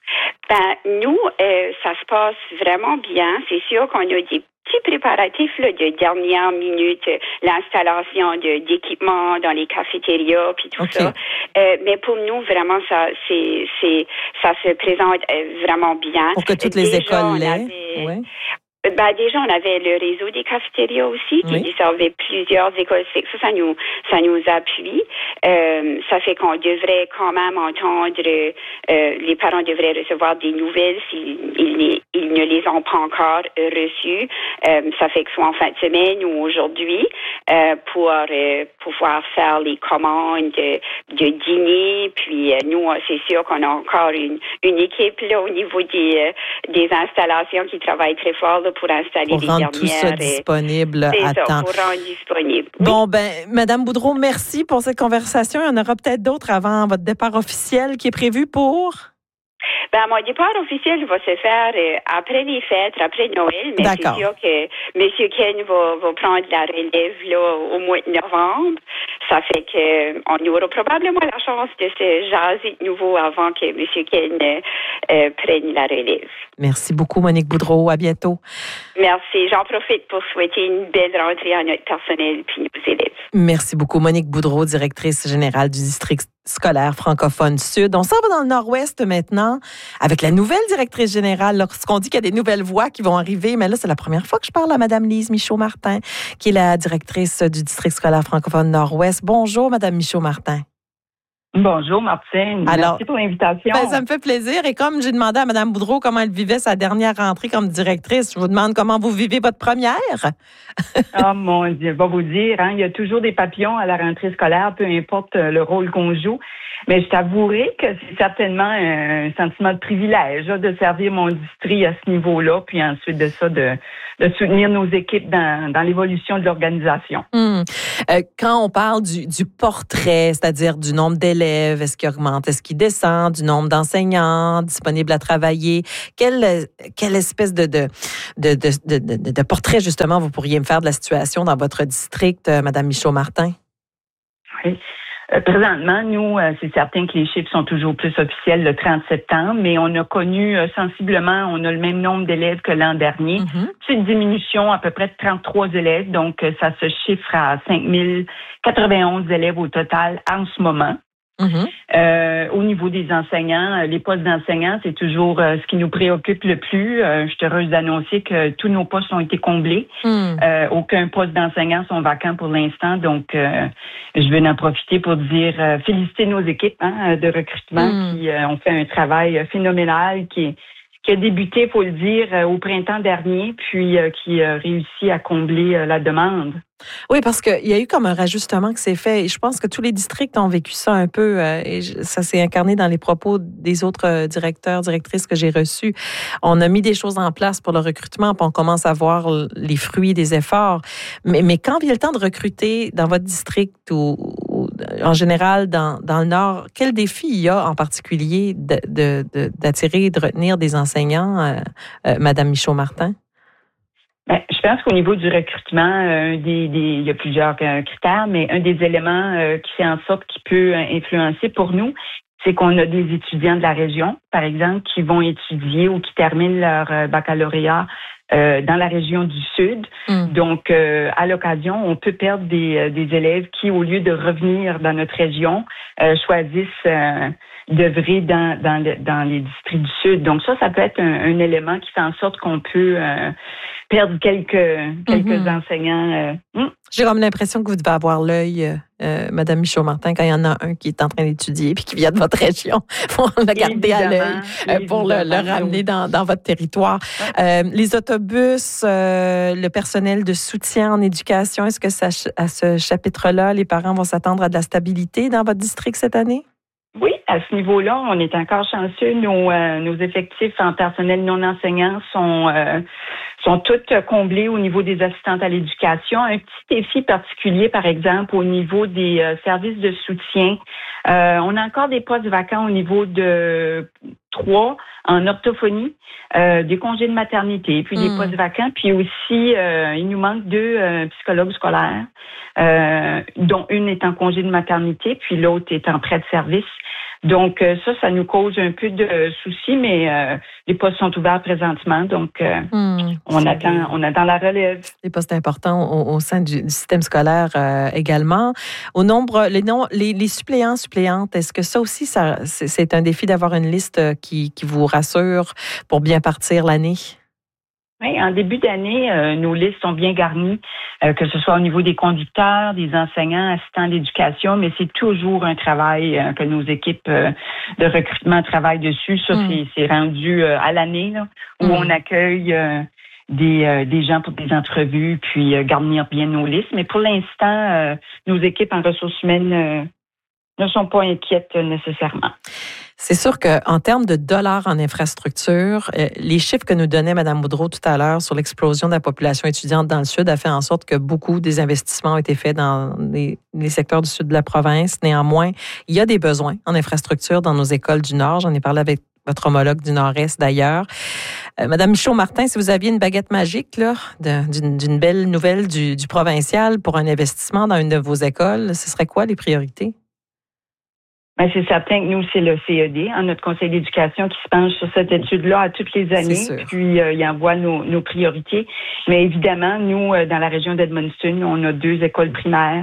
Ben, nous, euh, ça se passe vraiment bien. C'est sûr qu'on a des petits préparatifs là, de dernière minute, l'installation de, d'équipements dans les cafétérias, puis tout okay. ça. Euh, mais pour nous, vraiment, ça, c'est, c'est, ça se présente vraiment bien. Pour que toutes les Déjà, écoles l'aient. Oui. Ben, déjà, on avait le réseau des cafétérias aussi, qui oui. desservait plusieurs écoles. Ça, ça nous, ça nous appuie. Euh, ça fait qu'on devrait quand même entendre, euh, les parents devraient recevoir des nouvelles s'ils ils, ils ne les ont pas encore reçues. Euh, ça fait que soit en fin de semaine ou aujourd'hui, euh, pour euh, pouvoir faire les commandes de, de dîner. Puis, euh, nous, c'est sûr qu'on a encore une, une équipe, là, au niveau des, euh, des installations qui travaille très fort, là, pour installer pour les rendre dernières. Tout ça disponible c'est à ça, temps. Pour rendre disponible. Bon, ben, Madame Boudreau, merci pour cette conversation. Il y en aura peut-être d'autres avant votre départ officiel qui est prévu pour... Ben, mon départ officiel va se faire euh, après les fêtes, après Noël, mais D'accord. c'est sûr que M. Ken va, va prendre la relève là, au mois de novembre. Ça fait qu'on aura probablement la chance de se jaser de nouveau avant que M. Ken euh, euh, prenne la relève. Merci beaucoup, Monique Boudreau. À bientôt. Merci. J'en profite pour souhaiter une belle rentrée à notre personnel et nos élèves. Merci beaucoup, Monique Boudreau, directrice générale du district scolaire francophone Sud. On s'en va dans le Nord-Ouest maintenant avec la nouvelle directrice générale. Lorsqu'on dit qu'il y a des nouvelles voix qui vont arriver, mais là, c'est la première fois que je parle à Mme Lise Michaud-Martin, qui est la directrice du district scolaire francophone Nord-Ouest. Bonjour, Mme Michaud-Martin. Bonjour, Martine. Alors, merci pour l'invitation. Ben, ça me fait plaisir. Et comme j'ai demandé à Mme Boudreau comment elle vivait sa dernière rentrée comme directrice, je vous demande comment vous vivez votre première. Oh mon Dieu, je vais vous dire, hein, il y a toujours des papillons à la rentrée scolaire, peu importe le rôle qu'on joue. Mais je t'avouerai que c'est certainement un sentiment de privilège là, de servir mon district à ce niveau-là, puis ensuite de ça, de, de soutenir nos équipes dans, dans l'évolution de l'organisation. Hum. Euh, quand on parle du, du portrait, c'est-à-dire du nombre d'élèves, est-ce qu'il augmente, est-ce qu'il descend, du nombre d'enseignants disponibles à travailler, quelle, quelle espèce de, de, de, de, de, de portrait, justement, vous pourriez me faire de la situation dans votre district, euh, Mme Michaud-Martin? Oui. Euh, présentement, nous, euh, c'est certain que les chiffres sont toujours plus officiels le trente septembre, mais on a connu euh, sensiblement, on a le même nombre d'élèves que l'an dernier. Mm-hmm. C'est une diminution à peu près de trente-trois élèves, donc euh, ça se chiffre à cinq mille quatre-vingt-onze élèves au total en ce moment. Mm-hmm. Euh, au niveau des enseignants, les postes d'enseignants, c'est toujours euh, ce qui nous préoccupe le plus. Euh, je suis heureuse d'annoncer que tous nos postes ont été comblés. Mm. Euh, aucun poste d'enseignant sont vacants pour l'instant. Donc, euh, je veux en profiter pour dire euh, féliciter nos équipes hein, de recrutement mm. qui euh, ont fait un travail phénoménal, qui, qui a débuté, il faut le dire, au printemps dernier, puis euh, qui a réussi à combler euh, la demande. Oui, parce qu'il y a eu comme un rajustement qui s'est fait. Et je pense que tous les districts ont vécu ça un peu. Euh, et ça s'est incarné dans les propos des autres euh, directeurs, directrices que j'ai reçus. On a mis des choses en place pour le recrutement, puis on commence à voir les fruits des efforts. Mais, mais quand vient le temps de recruter dans votre district ou, ou en général dans, dans le Nord, quel défi il y a en particulier de, de, de, d'attirer et de retenir des enseignants, euh, euh, Mme Michaud-Martin? Ben, je pense qu'au niveau du recrutement, un des, des, il y a plusieurs euh, critères, mais un des éléments euh, qui fait en sorte qui peut euh, influencer pour nous, c'est qu'on a des étudiants de la région, par exemple, qui vont étudier ou qui terminent leur euh, baccalauréat euh, dans la région du Sud. Mm. Donc, euh, à l'occasion, on peut perdre des, euh, des élèves qui, au lieu de revenir dans notre région, euh, choisissent euh, d'œuvrer dans, dans, le, dans les districts du Sud. Donc, ça, ça peut être un, un élément qui fait en sorte qu'on peut euh, perdre quelques, quelques mm-hmm. enseignants. Euh, mm. J'ai comme l'impression que vous devez avoir l'œil, euh, Mme Michaud-Martin, quand il y en a un qui est en train d'étudier puis qui vient de votre région, pour le garder à l'œil, euh, pour le, le ramener dans, dans votre territoire. Ouais. Euh, les autobus, euh, le personnel de soutien en éducation, est-ce que ça, à ce chapitre-là, les parents vont s'attendre à de la stabilité dans votre district cette année? Oui, à ce niveau-là, on est encore chanceux. Nos, euh, nos effectifs en personnel non enseignant sont euh, sont tous comblés au niveau des assistantes à l'éducation. Un petit défi particulier, par exemple, au niveau des euh, services de soutien. Euh, on a encore des postes vacants au niveau de trois en orthophonie, euh, des congés de maternité, puis mmh. des postes vacants. Puis aussi, euh, il nous manque deux euh, psychologues scolaires, euh, dont une est en congé de maternité, puis l'autre est en prêt de service. Donc, euh, ça, ça nous cause un peu de soucis, mais euh, les postes sont ouverts présentement, donc euh, mmh, on attend on attend la relève. Des postes importants au, au sein du, du système scolaire euh, également. Au nombre, les, non, les, les suppléants, suppléantes, est-ce que ça aussi, ça, c'est, c'est un défi d'avoir une liste qui, qui vous rassure pour bien partir l'année? Oui, en début d'année, euh, nos listes sont bien garnies, euh, que ce soit au niveau des conducteurs, des enseignants, assistants d'éducation, mais c'est toujours un travail euh, que nos équipes euh, de recrutement travaillent dessus. Ça, mmh. c'est, c'est rendu euh, à l'année, là, où mmh. on accueille euh, des, euh, des gens pour des entrevues, puis euh, garnir bien nos listes. Mais pour l'instant, euh, nos équipes en ressources humaines euh, ne sont pas inquiètes euh, nécessairement. C'est sûr qu'en termes de dollars en infrastructure, les chiffres que nous donnait Mme Boudreau tout à l'heure sur l'explosion de la population étudiante dans le Sud a fait en sorte que beaucoup des investissements ont été faits dans les, les secteurs du Sud de la province. Néanmoins, il y a des besoins en infrastructure dans nos écoles du Nord. J'en ai parlé avec votre homologue du Nord-Est d'ailleurs. Euh, Mme Michaud-Martin, si vous aviez une baguette magique là, de, d'une, d'une belle nouvelle du, du provincial pour un investissement dans une de vos écoles, ce serait quoi les priorités? Bien, c'est certain que nous, c'est le C E D, hein, notre conseil d'éducation, qui se penche sur cette étude-là à toutes les années, puis euh, il envoie nos, nos priorités. Mais évidemment, nous, euh, dans la région d'Edmundston, on a deux écoles primaires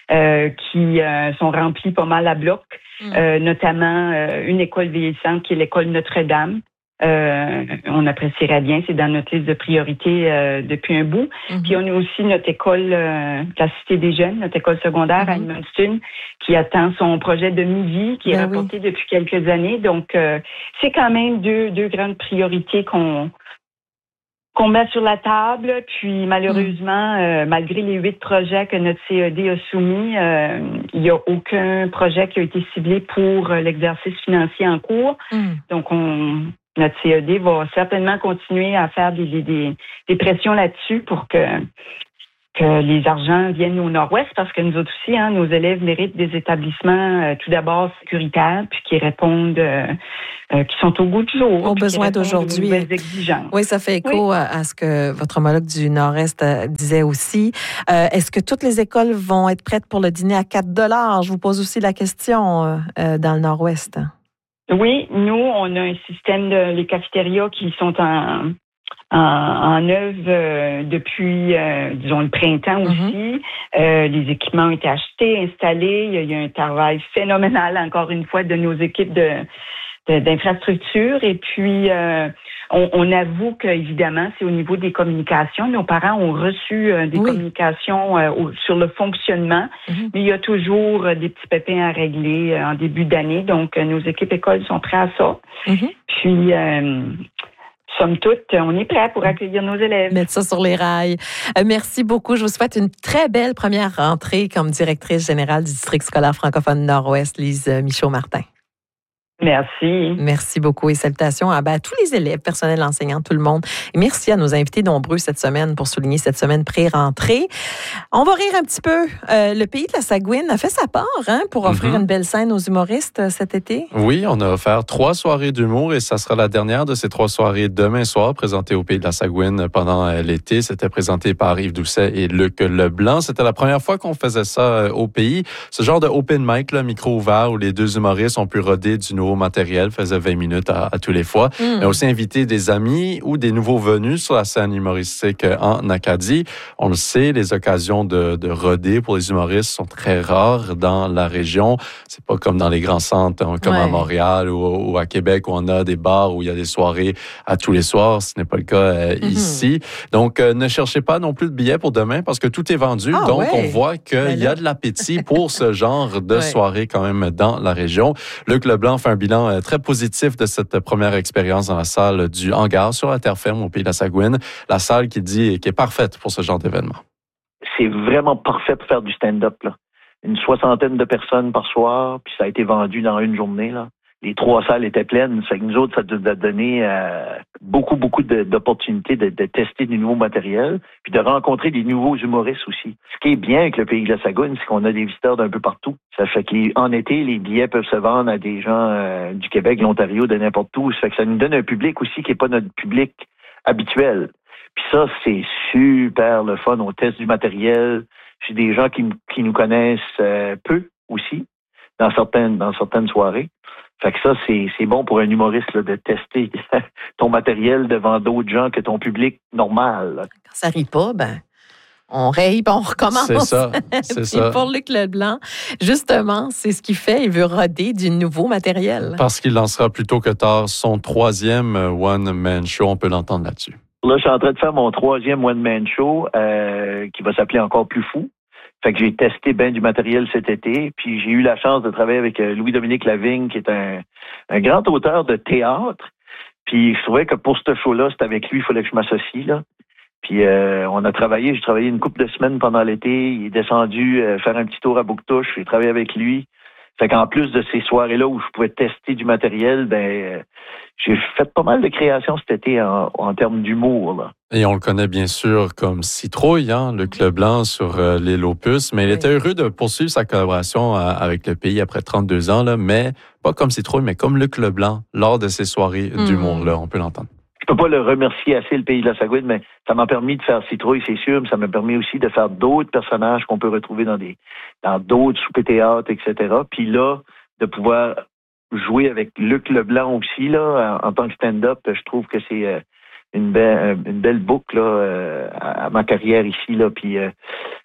euh, qui euh, sont remplis pas mal à bloc, mmh. euh, notamment euh, une école vieillissante qui est l'école Notre-Dame. Euh, on apprécierait bien, c'est dans notre liste de priorités euh, depuis un bout. Mm-hmm. Puis on a aussi notre école, euh, la Cité des Jeunes, notre école secondaire mm-hmm. à Edmundston, qui attend son projet de midi, qui ben est reporté oui. depuis quelques années. Donc, euh, c'est quand même deux, deux grandes priorités qu'on qu'on met sur la table. Puis malheureusement, mm. euh, malgré les huit projets que notre C E D a soumis, euh, il n'y a aucun projet qui a été ciblé pour l'exercice financier en cours. Mm. Donc, on... Notre C E D va certainement continuer à faire des, des, des pressions là-dessus pour que, que les argents viennent au Nord-Ouest, parce que nous autres aussi, hein, nos élèves méritent des établissements euh, tout d'abord sécuritaires, puis qui répondent, euh, euh, qui sont au goût du jour. Aux besoins d'aujourd'hui. Oui, ça fait écho oui. à, à ce que votre homologue du Nord-Est euh, disait aussi. Euh, est-ce que toutes les écoles vont être prêtes pour le dîner à quatre dollars? Je vous pose aussi la question euh, dans le Nord-Ouest. Oui, nous, on a un système de les cafétérias qui sont en, en, en œuvre euh, depuis, euh, disons, le printemps aussi. Mm-hmm. Euh, les équipements ont été achetés, installés. Il y, a, il y a un travail phénoménal, encore une fois, de nos équipes de, de, d'infrastructure. Et puis, euh, on, on avoue qu'évidemment, c'est au niveau des communications. Nos parents ont reçu euh, des oui. communications euh, au, sur le fonctionnement, mm-hmm. mais il y a toujours euh, des petits pépins à régler euh, en début d'année. Donc, euh, nos équipes écoles sont prêtes à ça. Mm-hmm. Puis, euh, somme toute, on est prêts pour accueillir nos élèves. Mettre ça sur les rails. Euh, merci beaucoup. Je vous souhaite une très belle première rentrée comme directrice générale du district scolaire francophone Nord-Ouest, Lise Michaud-Martin. Merci. Merci beaucoup et salutations à, ben, à tous les élèves, personnels enseignants, tout le monde. Et merci à nos invités nombreux cette semaine pour souligner cette semaine pré-rentrée. On va rire un petit peu. Euh, le Pays de la Sagouine a fait sa part hein, pour offrir mm-hmm. une belle scène aux humoristes euh, cet été. Oui, on a offert trois soirées d'humour et ça sera la dernière de ces trois soirées demain soir présentées au Pays de la Sagouine pendant euh, l'été. C'était présenté par Yves Doucet et Luc Leblanc. C'était la première fois qu'on faisait ça euh, au Pays. Ce genre de open mic, là, micro ouvert, où les deux humoristes ont pu roder du nouveau matériel, faisait vingt minutes à, à tous les fois. Mm. Mais aussi inviter des amis ou des nouveaux venus sur la scène humoristique en Acadie. On le sait, les occasions de, de roder pour les humoristes sont très rares dans la région. C'est pas comme dans les grands centres, comme ouais. à Montréal ou, ou à Québec où on a des bars où il y a des soirées à tous les soirs. Ce n'est pas le cas euh, mm-hmm. ici. Donc, euh, ne cherchez pas non plus de billets pour demain parce que tout est vendu. Ah, Donc, ouais. on voit qu'il y a de l'appétit pour ce genre de ouais. soirée quand même dans la région. Luc Leblanc fait un bilan très positif de cette première expérience dans la salle du hangar sur la terre ferme au Pays de la Sagouine. La salle qui dit qui est parfaite pour ce genre d'événement. C'est vraiment parfait pour faire du stand-up, là. Une soixantaine de personnes par soir, puis ça a été vendu dans une journée, là. Les trois salles étaient pleines. Ça fait que nous autres, ça nous a donné euh, beaucoup, beaucoup de, d'opportunités de, de tester du nouveau matériel, puis de rencontrer des nouveaux humoristes aussi. Ce qui est bien avec le Pays de la Sagouine, c'est qu'on a des visiteurs d'un peu partout. Ça fait qu'en été, les billets peuvent se vendre à des gens euh, du Québec, de l'Ontario, de n'importe où. Ça fait que ça nous donne un public aussi qui n'est pas notre public habituel. Puis ça, c'est super le fun. On teste du matériel. J'ai des gens qui, qui nous connaissent euh, peu aussi, dans certaines, dans certaines soirées. Fait que ça, c'est, c'est bon pour un humoriste là, de tester ton matériel devant d'autres gens que ton public normal. Là. Quand ça rit pas, ben on raye, on recommence. C'est ça, c'est ça. Pour Luc Leblanc, justement, c'est ce qu'il fait. Il veut roder du nouveau matériel. Parce qu'il lancera plus tôt que tard son troisième one-man show. On peut l'entendre là-dessus. Là, je suis en train de faire mon troisième one-man show euh, qui va s'appeler Encore plus fou. Fait que j'ai testé bien du matériel cet été, puis j'ai eu la chance de travailler avec Louis-Dominique Lavigne, qui est un, un grand auteur de théâtre. Puis je trouvais que pour ce show-là, c'était avec lui, il fallait que je m'associe, là. Puis euh, on a travaillé, j'ai travaillé une couple de semaines pendant l'été. Il est descendu euh, faire un petit tour à Bouctouche, j'ai travaillé avec lui. Fait qu'en plus de ces soirées-là où je pouvais tester du matériel, ben euh, j'ai fait pas mal de créations cet été en, en termes d'humour, là. Et on le connaît bien sûr comme Citrouille, hein, Luc Leblanc sur euh, l'île aux puces, mais il était heureux de poursuivre sa collaboration euh, avec le Pays après trente-deux ans, là, mais pas comme Citrouille, mais comme Luc Leblanc lors de ces soirées mmh. d'humour-là, on peut l'entendre. Je peux pas le remercier assez, le Pays de la Sagouine, mais ça m'a permis de faire Citrouille, c'est sûr, mais ça m'a permis aussi de faire d'autres personnages qu'on peut retrouver dans des dans d'autres soupers-théâtres, et cetera. Puis là, de pouvoir jouer avec Luc Leblanc aussi, là, en, en tant que stand-up, je trouve que c'est euh, une, be- une belle boucle là, euh, à, à ma carrière ici. Là. Puis euh,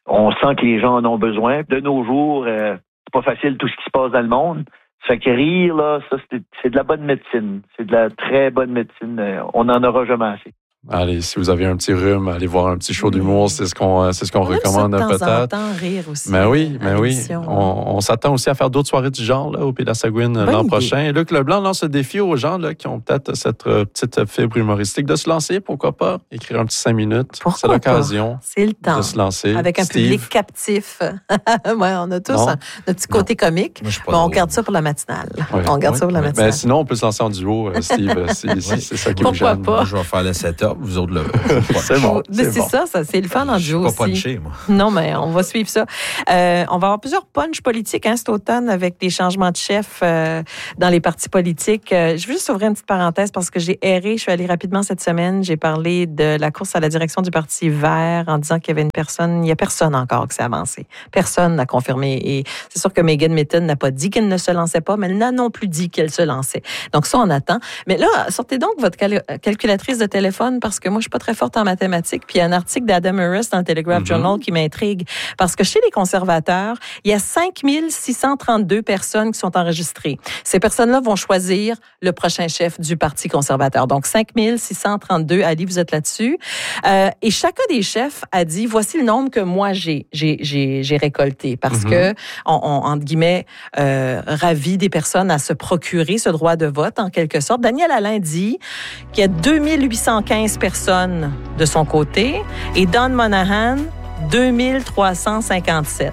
on sent que les gens en ont besoin. De nos jours, euh, c'est pas facile tout ce qui se passe dans le monde. Ça fait que rire, là, ça, c'est, c'est de la bonne médecine. C'est de la très bonne médecine. Euh, on n'en aura jamais assez. Allez, si vous avez un petit rhume, allez voir un petit show d'humour, c'est ce qu'on, c'est ce qu'on on recommande aime ça de temps peut-être. En temps, rire aussi. Mais oui, mais oui. l'émission. On, on s'attend aussi à faire d'autres soirées du genre là, au Pays de la Sagouine Bonne l'an idée. prochain. Et Luc Leblanc lance le défi aux gens là, qui ont peut-être cette euh, petite fibre humoristique de se lancer, pourquoi pas, écrire un petit cinq minutes. Pourquoi c'est l'occasion. pas? C'est le temps. De se lancer. Avec un Steve. public captif. Ouais, on a tous Non. un, notre petit côté Non. comique. Moi, je suis pas Mais on drôle. garde ça pour la matinale. Ouais. On garde Ouais. ça pour la Ouais. matinale. Ben, sinon, on peut se lancer en duo, euh, Steve, si, si c'est ça qui vous Pourquoi gêne. pas? Moi, je vais faire le setup, vous autres le. C'est bon. Mais C'est c'est bon. ça, ça, c'est le fun en Je suis duo pas aussi. punché, moi. Non, mais on va suivre ça. Euh, on va avoir plusieurs punchs politiques hein, cet automne avec des changements de chef euh, dans les partis politiques. Euh, je veux juste ouvrir une petite parenthèse parce que j'ai erré. Je suis allée rapidement cette semaine. J'ai parlé de la course à la direction du Parti vert en disant qu'il y avait une personne. Il n'y a personne encore qui s'est avancé. Personne n'a confirmé. Et c'est sûr que Megan Mitton n'a pas dit qu'elle ne se lançait pas, mais elle n'a non plus dit qu'elle se lançait. Donc ça, on attend. Mais là, sortez donc votre cal- calculatrice de téléphone parce que moi, je suis pas très forte en mathématiques. Puis il y a un article d'Adam Harris dans le Telegraph Mm-hmm. Journal qui m'intrigue parce que chez les conservateurs, il y a cinq mille six cent trente-deux personnes qui sont enregistrées. Ces personnes-là vont choisir le prochain chef du Parti conservateur. Donc, cinq mille six cent trente-deux. Ali, vous êtes là-dessus. Euh, et chacun des chefs a dit, voici le nombre que moi, j'ai, j'ai, j'ai, j'ai récolté parce Mm-hmm. que, on, on, entre guillemets, euh, ravit des personnes à se procurer ce droit de vote, en quelque sorte. Daniel Alain dit qu'il y a deux mille huit cent quinze personnes de son côté et Don Monahan, deux mille trois cent cinquante-sept.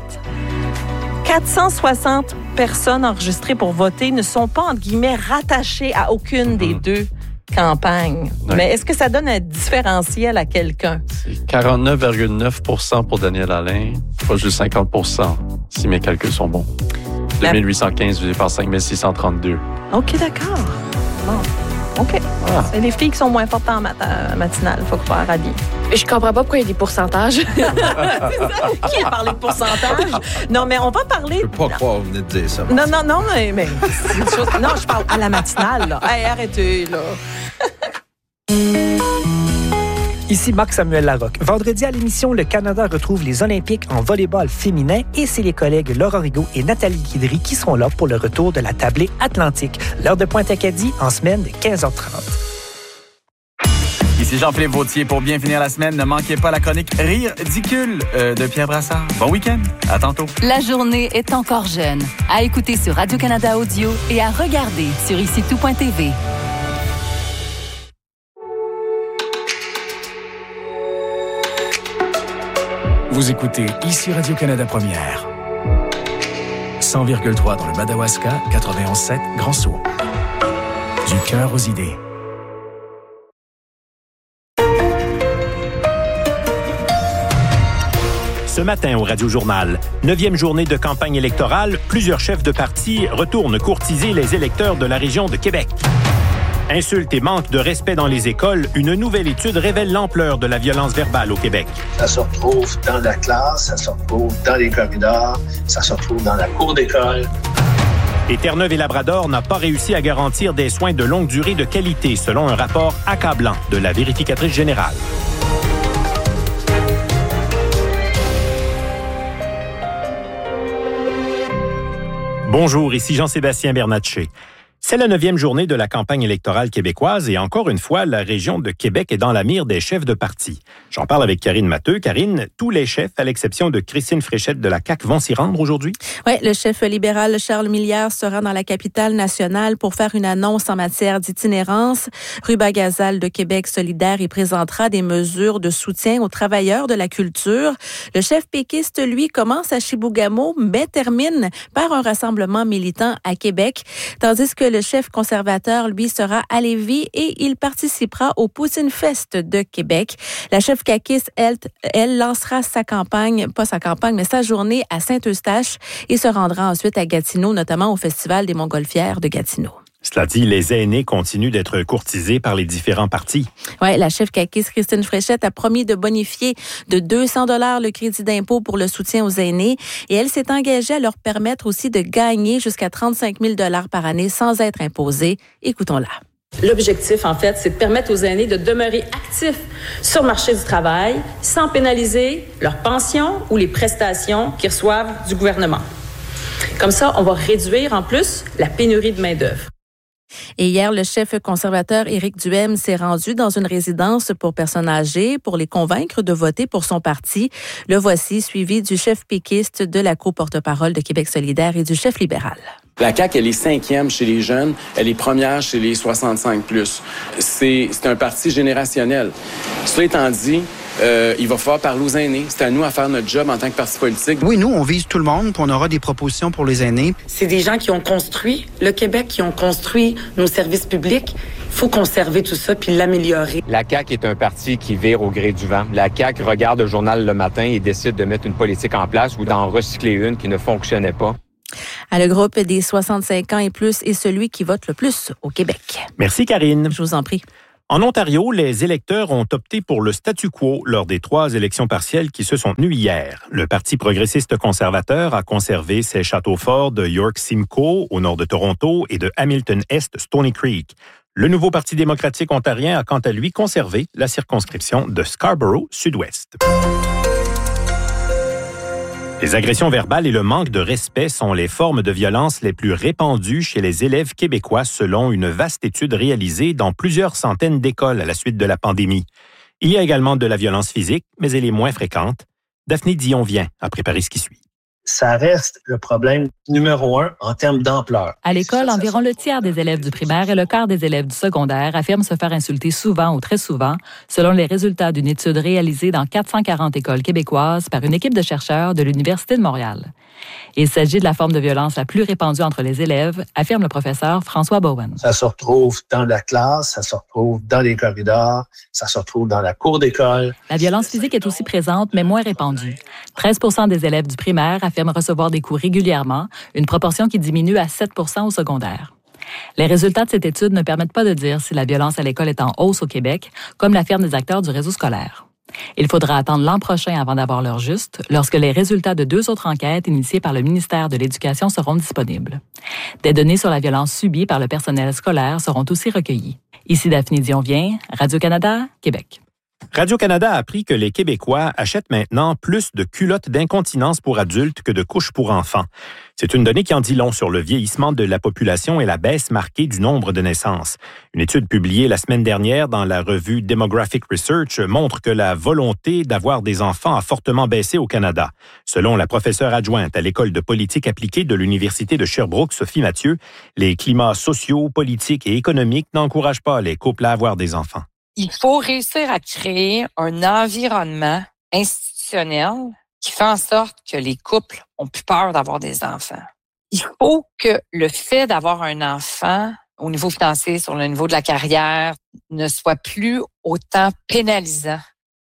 quatre cent soixante personnes enregistrées pour voter ne sont pas, entre guillemets, rattachées à aucune des deux campagnes. Ouais. Mais est-ce que ça donne un différentiel à quelqu'un? C'est quarante-neuf virgule neuf pour cent pour Daniel Alain, pas juste cinquante pour cent, si mes calculs sont bons. deux mille huit cent quinze divisé par cinq mille six cent trente-deux. OK, d'accord. Bon. OK. Ah. C'est les filles qui sont moins fortes en mat- euh, matinale, faut croire, Ali. Je comprends pas pourquoi il y a des pourcentages. C'est ça. Qui a parlé de pourcentage? Non, mais on va parler... Je peux pas croire que vous venez de dire ça. Non, non, non, mais... mais c'est une chose- Non, je parle à la matinale, là. Hey, arrêtez, là. Ici Marc-Samuel Larocque. Vendredi à l'émission, le Canada retrouve les Olympiques en volleyball féminin et c'est les collègues Laurent Rigaud et Nathalie Guidry qui seront là pour le retour de la tablée atlantique. L'heure de Pointe-Acadie en semaine de quinze heures trente. Ici Jean-Philippe Vautier. Pour bien finir la semaine, ne manquez pas la chronique Rire ridicule euh, de Pierre Brassard. Bon week-end. À tantôt. La journée est encore jeune. À écouter sur Radio-Canada Audio et à regarder sur ici tout point t v. Vous écoutez ici Radio-Canada Première. cent virgule trois dans le Madawaska, quatre-vingt-onze virgule sept Grand Sault. Du cœur aux idées. Ce matin au Radio-Journal, neuvième journée de campagne électorale, plusieurs chefs de parti retournent courtiser les électeurs de la région de Québec. Insultes et manque de respect dans les écoles, une nouvelle étude révèle l'ampleur de la violence verbale au Québec. Ça se retrouve dans la classe, ça se retrouve dans les corridors, ça se retrouve dans la cour d'école. Et Terre-Neuve et Labrador n'a pas réussi à garantir des soins de longue durée de qualité, selon un rapport accablant de la vérificatrice générale. Bonjour, ici Jean-Sébastien Bernatchez. C'est la neuvième journée de la campagne électorale québécoise et encore une fois, la région de Québec est dans la mire des chefs de parti. J'en parle avec Karine Matteux. Karine, tous les chefs, à l'exception de Christine Fréchette de la C A Q, vont s'y rendre aujourd'hui? Oui, le chef libéral Charles Millière sera dans la capitale nationale pour faire une annonce en matière d'itinérance. Ruba Gazal de Québec solidaire y présentera des mesures de soutien aux travailleurs de la culture. Le chef péquiste, lui, commence à Chibougamau, mais termine par un rassemblement militant à Québec, tandis que le chef conservateur, lui, sera à Lévis et il participera au Poutine Fest de Québec. La chef caquiste, elle, elle lancera sa campagne, pas sa campagne, mais sa journée à Saint-Eustache et se rendra ensuite à Gatineau, notamment au Festival des Montgolfières de Gatineau. Cela dit, les aînés continuent d'être courtisés par les différents partis. Oui, la chef caquiste Christine Fréchette a promis de bonifier de deux cents dollars le crédit d'impôt pour le soutien aux aînés et elle s'est engagée à leur permettre aussi de gagner jusqu'à trente-cinq mille dollars par année sans être imposée. Écoutons-la. L'objectif, en fait, c'est de permettre aux aînés de demeurer actifs sur le marché du travail sans pénaliser leurs pensions ou les prestations qu'ils reçoivent du gouvernement. Comme ça, on va réduire en plus la pénurie de main-d'œuvre. Et hier, le chef conservateur Éric Duhaime s'est rendu dans une résidence pour personnes âgées pour les convaincre de voter pour son parti. Le voici, suivi du chef péquiste, de la co-porte-parole de Québec solidaire et du chef libéral. La C A Q, elle est cinquième chez les jeunes, elle est première chez les soixante-cinq plus. C'est, c'est un parti générationnel. Cela étant dit, euh, il va falloir parler aux aînés. C'est à nous à faire notre job en tant que parti politique. Oui, nous, on vise tout le monde, puis on aura des propositions pour les aînés. C'est des gens qui ont construit le Québec, qui ont construit nos services publics. Il faut conserver tout ça puis l'améliorer. La C A Q est un parti qui vire au gré du vent. La C A Q regarde le journal le matin et décide de mettre une politique en place ou d'en recycler une qui ne fonctionnait pas. À le groupe des soixante-cinq ans et plus est celui qui vote le plus au Québec. Merci, Karine. Je vous en prie. En Ontario, les électeurs ont opté pour le statu quo lors des trois élections partielles qui se sont tenues hier. Le Parti progressiste conservateur a conservé ses châteaux forts de York-Simcoe au nord de Toronto et de Hamilton-Est Stony Creek. Le nouveau Parti démocratique ontarien a quant à lui conservé la circonscription de Scarborough Sud-Ouest. Les agressions verbales et le manque de respect sont les formes de violence les plus répandues chez les élèves québécois selon une vaste étude réalisée dans plusieurs centaines d'écoles à la suite de la pandémie. Il y a également de la violence physique, mais elle est moins fréquente. Daphné Dion-Vient a préparé ce qui suit. Ça reste le problème numéro un en termes d'ampleur. À l'école, environ le tiers des élèves du primaire et le quart des élèves du secondaire affirment se faire insulter souvent ou très souvent, selon les résultats d'une étude réalisée dans quatre cent quarante écoles québécoises par une équipe de chercheurs de l'Université de Montréal. Il s'agit de la forme de violence la plus répandue entre les élèves, affirme le professeur François Bowen. Ça se retrouve dans la classe, ça se retrouve dans les corridors, ça se retrouve dans la cour d'école. La violence physique est aussi présente, mais moins répandue. treize pour cent des élèves du primaire affirment recevoir des coups régulièrement, une proportion qui diminue à sept pour cent au secondaire. Les résultats de cette étude ne permettent pas de dire si la violence à l'école est en hausse au Québec, comme l'affirment des acteurs du réseau scolaire. Il faudra attendre l'an prochain avant d'avoir l'heure juste, lorsque les résultats de deux autres enquêtes initiées par le ministère de l'Éducation seront disponibles. Des données sur la violence subie par le personnel scolaire seront aussi recueillies. Ici Daphné Dion-Vient, Radio-Canada, Québec. Radio-Canada a appris que les Québécois achètent maintenant plus de culottes d'incontinence pour adultes que de couches pour enfants. C'est une donnée qui en dit long sur le vieillissement de la population et la baisse marquée du nombre de naissances. Une étude publiée la semaine dernière dans la revue Demographic Research montre que la volonté d'avoir des enfants a fortement baissé au Canada. Selon la professeure adjointe à l'École de politique appliquée de l'Université de Sherbrooke, Sophie Mathieu, les climats sociaux, politiques et économiques n'encouragent pas les couples à avoir des enfants. Il faut réussir à créer un environnement institutionnel qui fait en sorte que les couples ont plus peur d'avoir des enfants. Il faut que le fait d'avoir un enfant au niveau financier, sur le niveau de la carrière, ne soit plus autant pénalisant.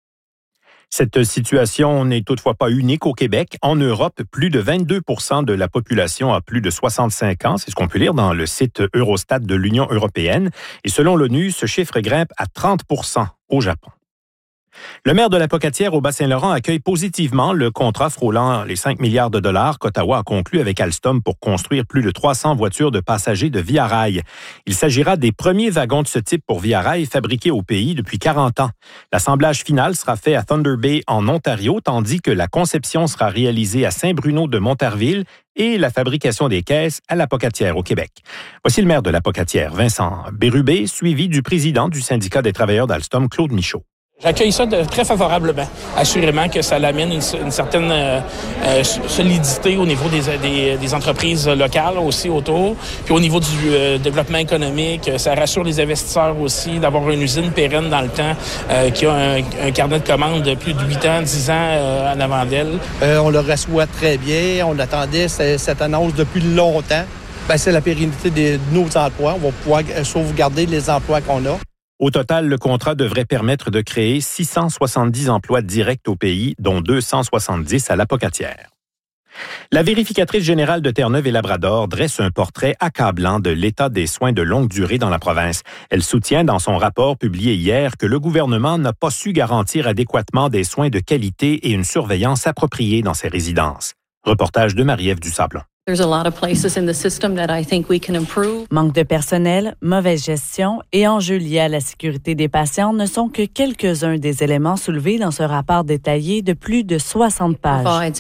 Cette situation n'est toutefois pas unique au Québec. En Europe, plus de vingt-deux pour cent de la population a plus de soixante-cinq ans. C'est ce qu'on peut lire dans le site Eurostat de l'Union européenne. Et selon l'ONU, ce chiffre grimpe à trente pour cent au Japon. Le maire de la Pocatière au Bas-Saint-Laurent accueille positivement le contrat frôlant les cinq milliards de dollars qu'Ottawa a conclu avec Alstom pour construire plus de trois cents voitures de passagers de Via Rail. Il s'agira des premiers wagons de ce type pour Via Rail fabriqués au pays depuis quarante ans. L'assemblage final sera fait à Thunder Bay en Ontario, tandis que la conception sera réalisée à Saint-Bruno de Montarville et la fabrication des caisses à la Pocatière au Québec. Voici le maire de la Pocatière, Vincent Bérubé, suivi du président du syndicat des travailleurs d'Alstom, Claude Michaud. J'accueille ça de très favorablement. Assurément que ça l'amène une, une certaine euh, euh, solidité au niveau des, des, des entreprises locales aussi autour. Puis au niveau du euh, développement économique, ça rassure les investisseurs aussi d'avoir une usine pérenne dans le temps euh, qui a un, un carnet de commandes de plus de huit ans, dix ans euh, en avant d'elle. Euh, on le reçoit très bien. On attendait cette annonce depuis longtemps. Ben, c'est la pérennité de nos emplois. On va pouvoir sauvegarder les emplois qu'on a. Au total, le contrat devrait permettre de créer six cent soixante-dix emplois directs au pays, dont deux cent soixante-dix à la Pocatière. La vérificatrice générale de Terre-Neuve et Labrador dresse un portrait accablant de l'état des soins de longue durée dans la province. Elle soutient dans son rapport publié hier que le gouvernement n'a pas su garantir adéquatement des soins de qualité et une surveillance appropriée dans ces résidences. Reportage de Marie-Ève Dusablon. Manque de personnel, mauvaise gestion et enjeux liés à la sécurité des patients ne sont que quelques-uns des éléments soulevés dans ce rapport détaillé de plus de soixante pages.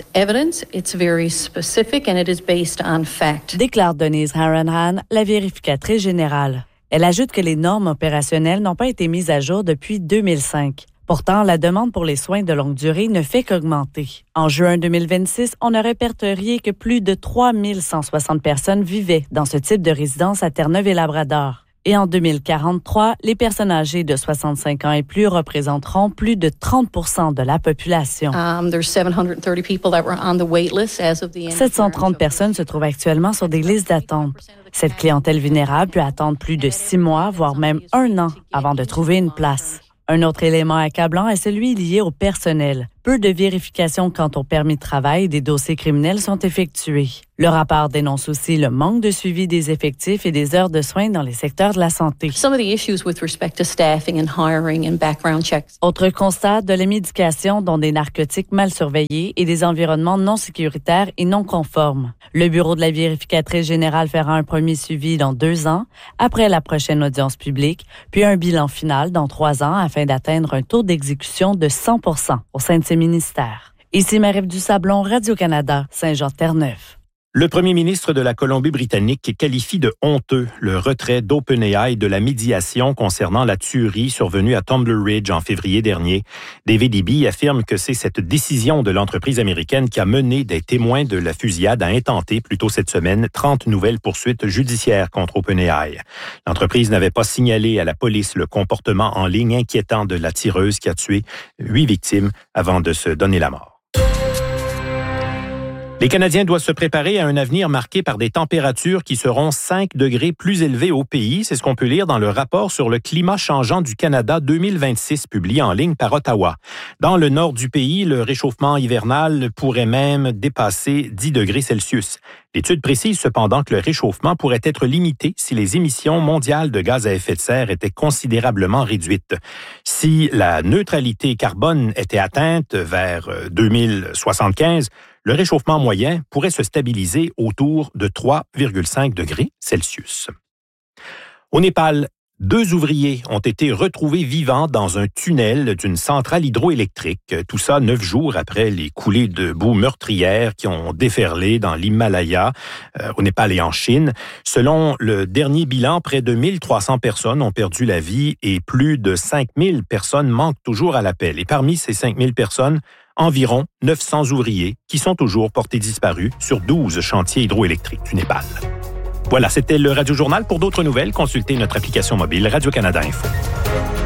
Déclare Denise Haranhan, la vérificatrice générale. Elle ajoute que les normes opérationnelles n'ont pas été mises à jour depuis deux mille cinq. Pourtant, la demande pour les soins de longue durée ne fait qu'augmenter. En juin deux mille vingt-six, on a répertorié que plus de trois mille cent soixante personnes vivaient dans ce type de résidence à Terre-Neuve et Labrador. Et en deux mille quarante-trois, les personnes âgées de soixante-cinq ans et plus représenteront plus de trente pour cent de la population. sept cent trente personnes se trouvent actuellement sur des listes d'attente. Cette clientèle vulnérable peut attendre plus de six mois, voire même un an, avant de trouver une place. Un autre élément accablant est celui lié au personnel. Peu de vérifications quant au permis de travail et des dossiers criminels sont effectués. Le rapport dénonce aussi le manque de suivi des effectifs et des heures de soins dans les secteurs de la santé. Autre constat, de la médication, dont des narcotiques mal surveillés et des environnements non sécuritaires et non conformes. Le bureau de la vérificatrice générale fera un premier suivi dans deux ans, après la prochaine audience publique, puis un bilan final dans trois ans afin d'atteindre un taux d'exécution de cent pour cent au sein de ces ministères. Ici Marie-Ève Dusablon, Radio-Canada, Saint-Jean-Terre-Neuve. Le premier ministre de la Colombie-Britannique qualifie de honteux le retrait d'OpenAI de la médiation concernant la tuerie survenue à Tumbler Ridge en février dernier. David Eby affirme que c'est cette décision de l'entreprise américaine qui a mené des témoins de la fusillade à intenter plus tôt cette semaine trente nouvelles poursuites judiciaires contre OpenAI. L'entreprise n'avait pas signalé à la police le comportement en ligne inquiétant de la tireuse qui a tué huit victimes avant de se donner la mort. Les Canadiens doivent se préparer à un avenir marqué par des températures qui seront cinq degrés plus élevées au pays. C'est ce qu'on peut lire dans le rapport sur le climat changeant du Canada deux mille vingt-six, publié en ligne par Ottawa. Dans le nord du pays, le réchauffement hivernal pourrait même dépasser dix degrés Celsius. L'étude précise cependant que le réchauffement pourrait être limité si les émissions mondiales de gaz à effet de serre étaient considérablement réduites. Si la neutralité carbone était atteinte vers deux mille soixante-quinze, le réchauffement moyen pourrait se stabiliser autour de trois virgule cinq degrés Celsius. Au Népal, deux ouvriers ont été retrouvés vivants dans un tunnel d'une centrale hydroélectrique. Tout ça neuf jours après les coulées de boue meurtrières qui ont déferlé dans l'Himalaya, euh, au Népal et en Chine. Selon le dernier bilan, près de mille trois cents personnes ont perdu la vie et plus de cinq mille personnes manquent toujours à l'appel. Et parmi ces cinq mille personnes, environ neuf cents ouvriers qui sont toujours portés disparus sur douze chantiers hydroélectriques du Népal. Voilà, c'était le Radio Journal. Pour d'autres nouvelles, consultez notre application mobile Radio-Canada Info.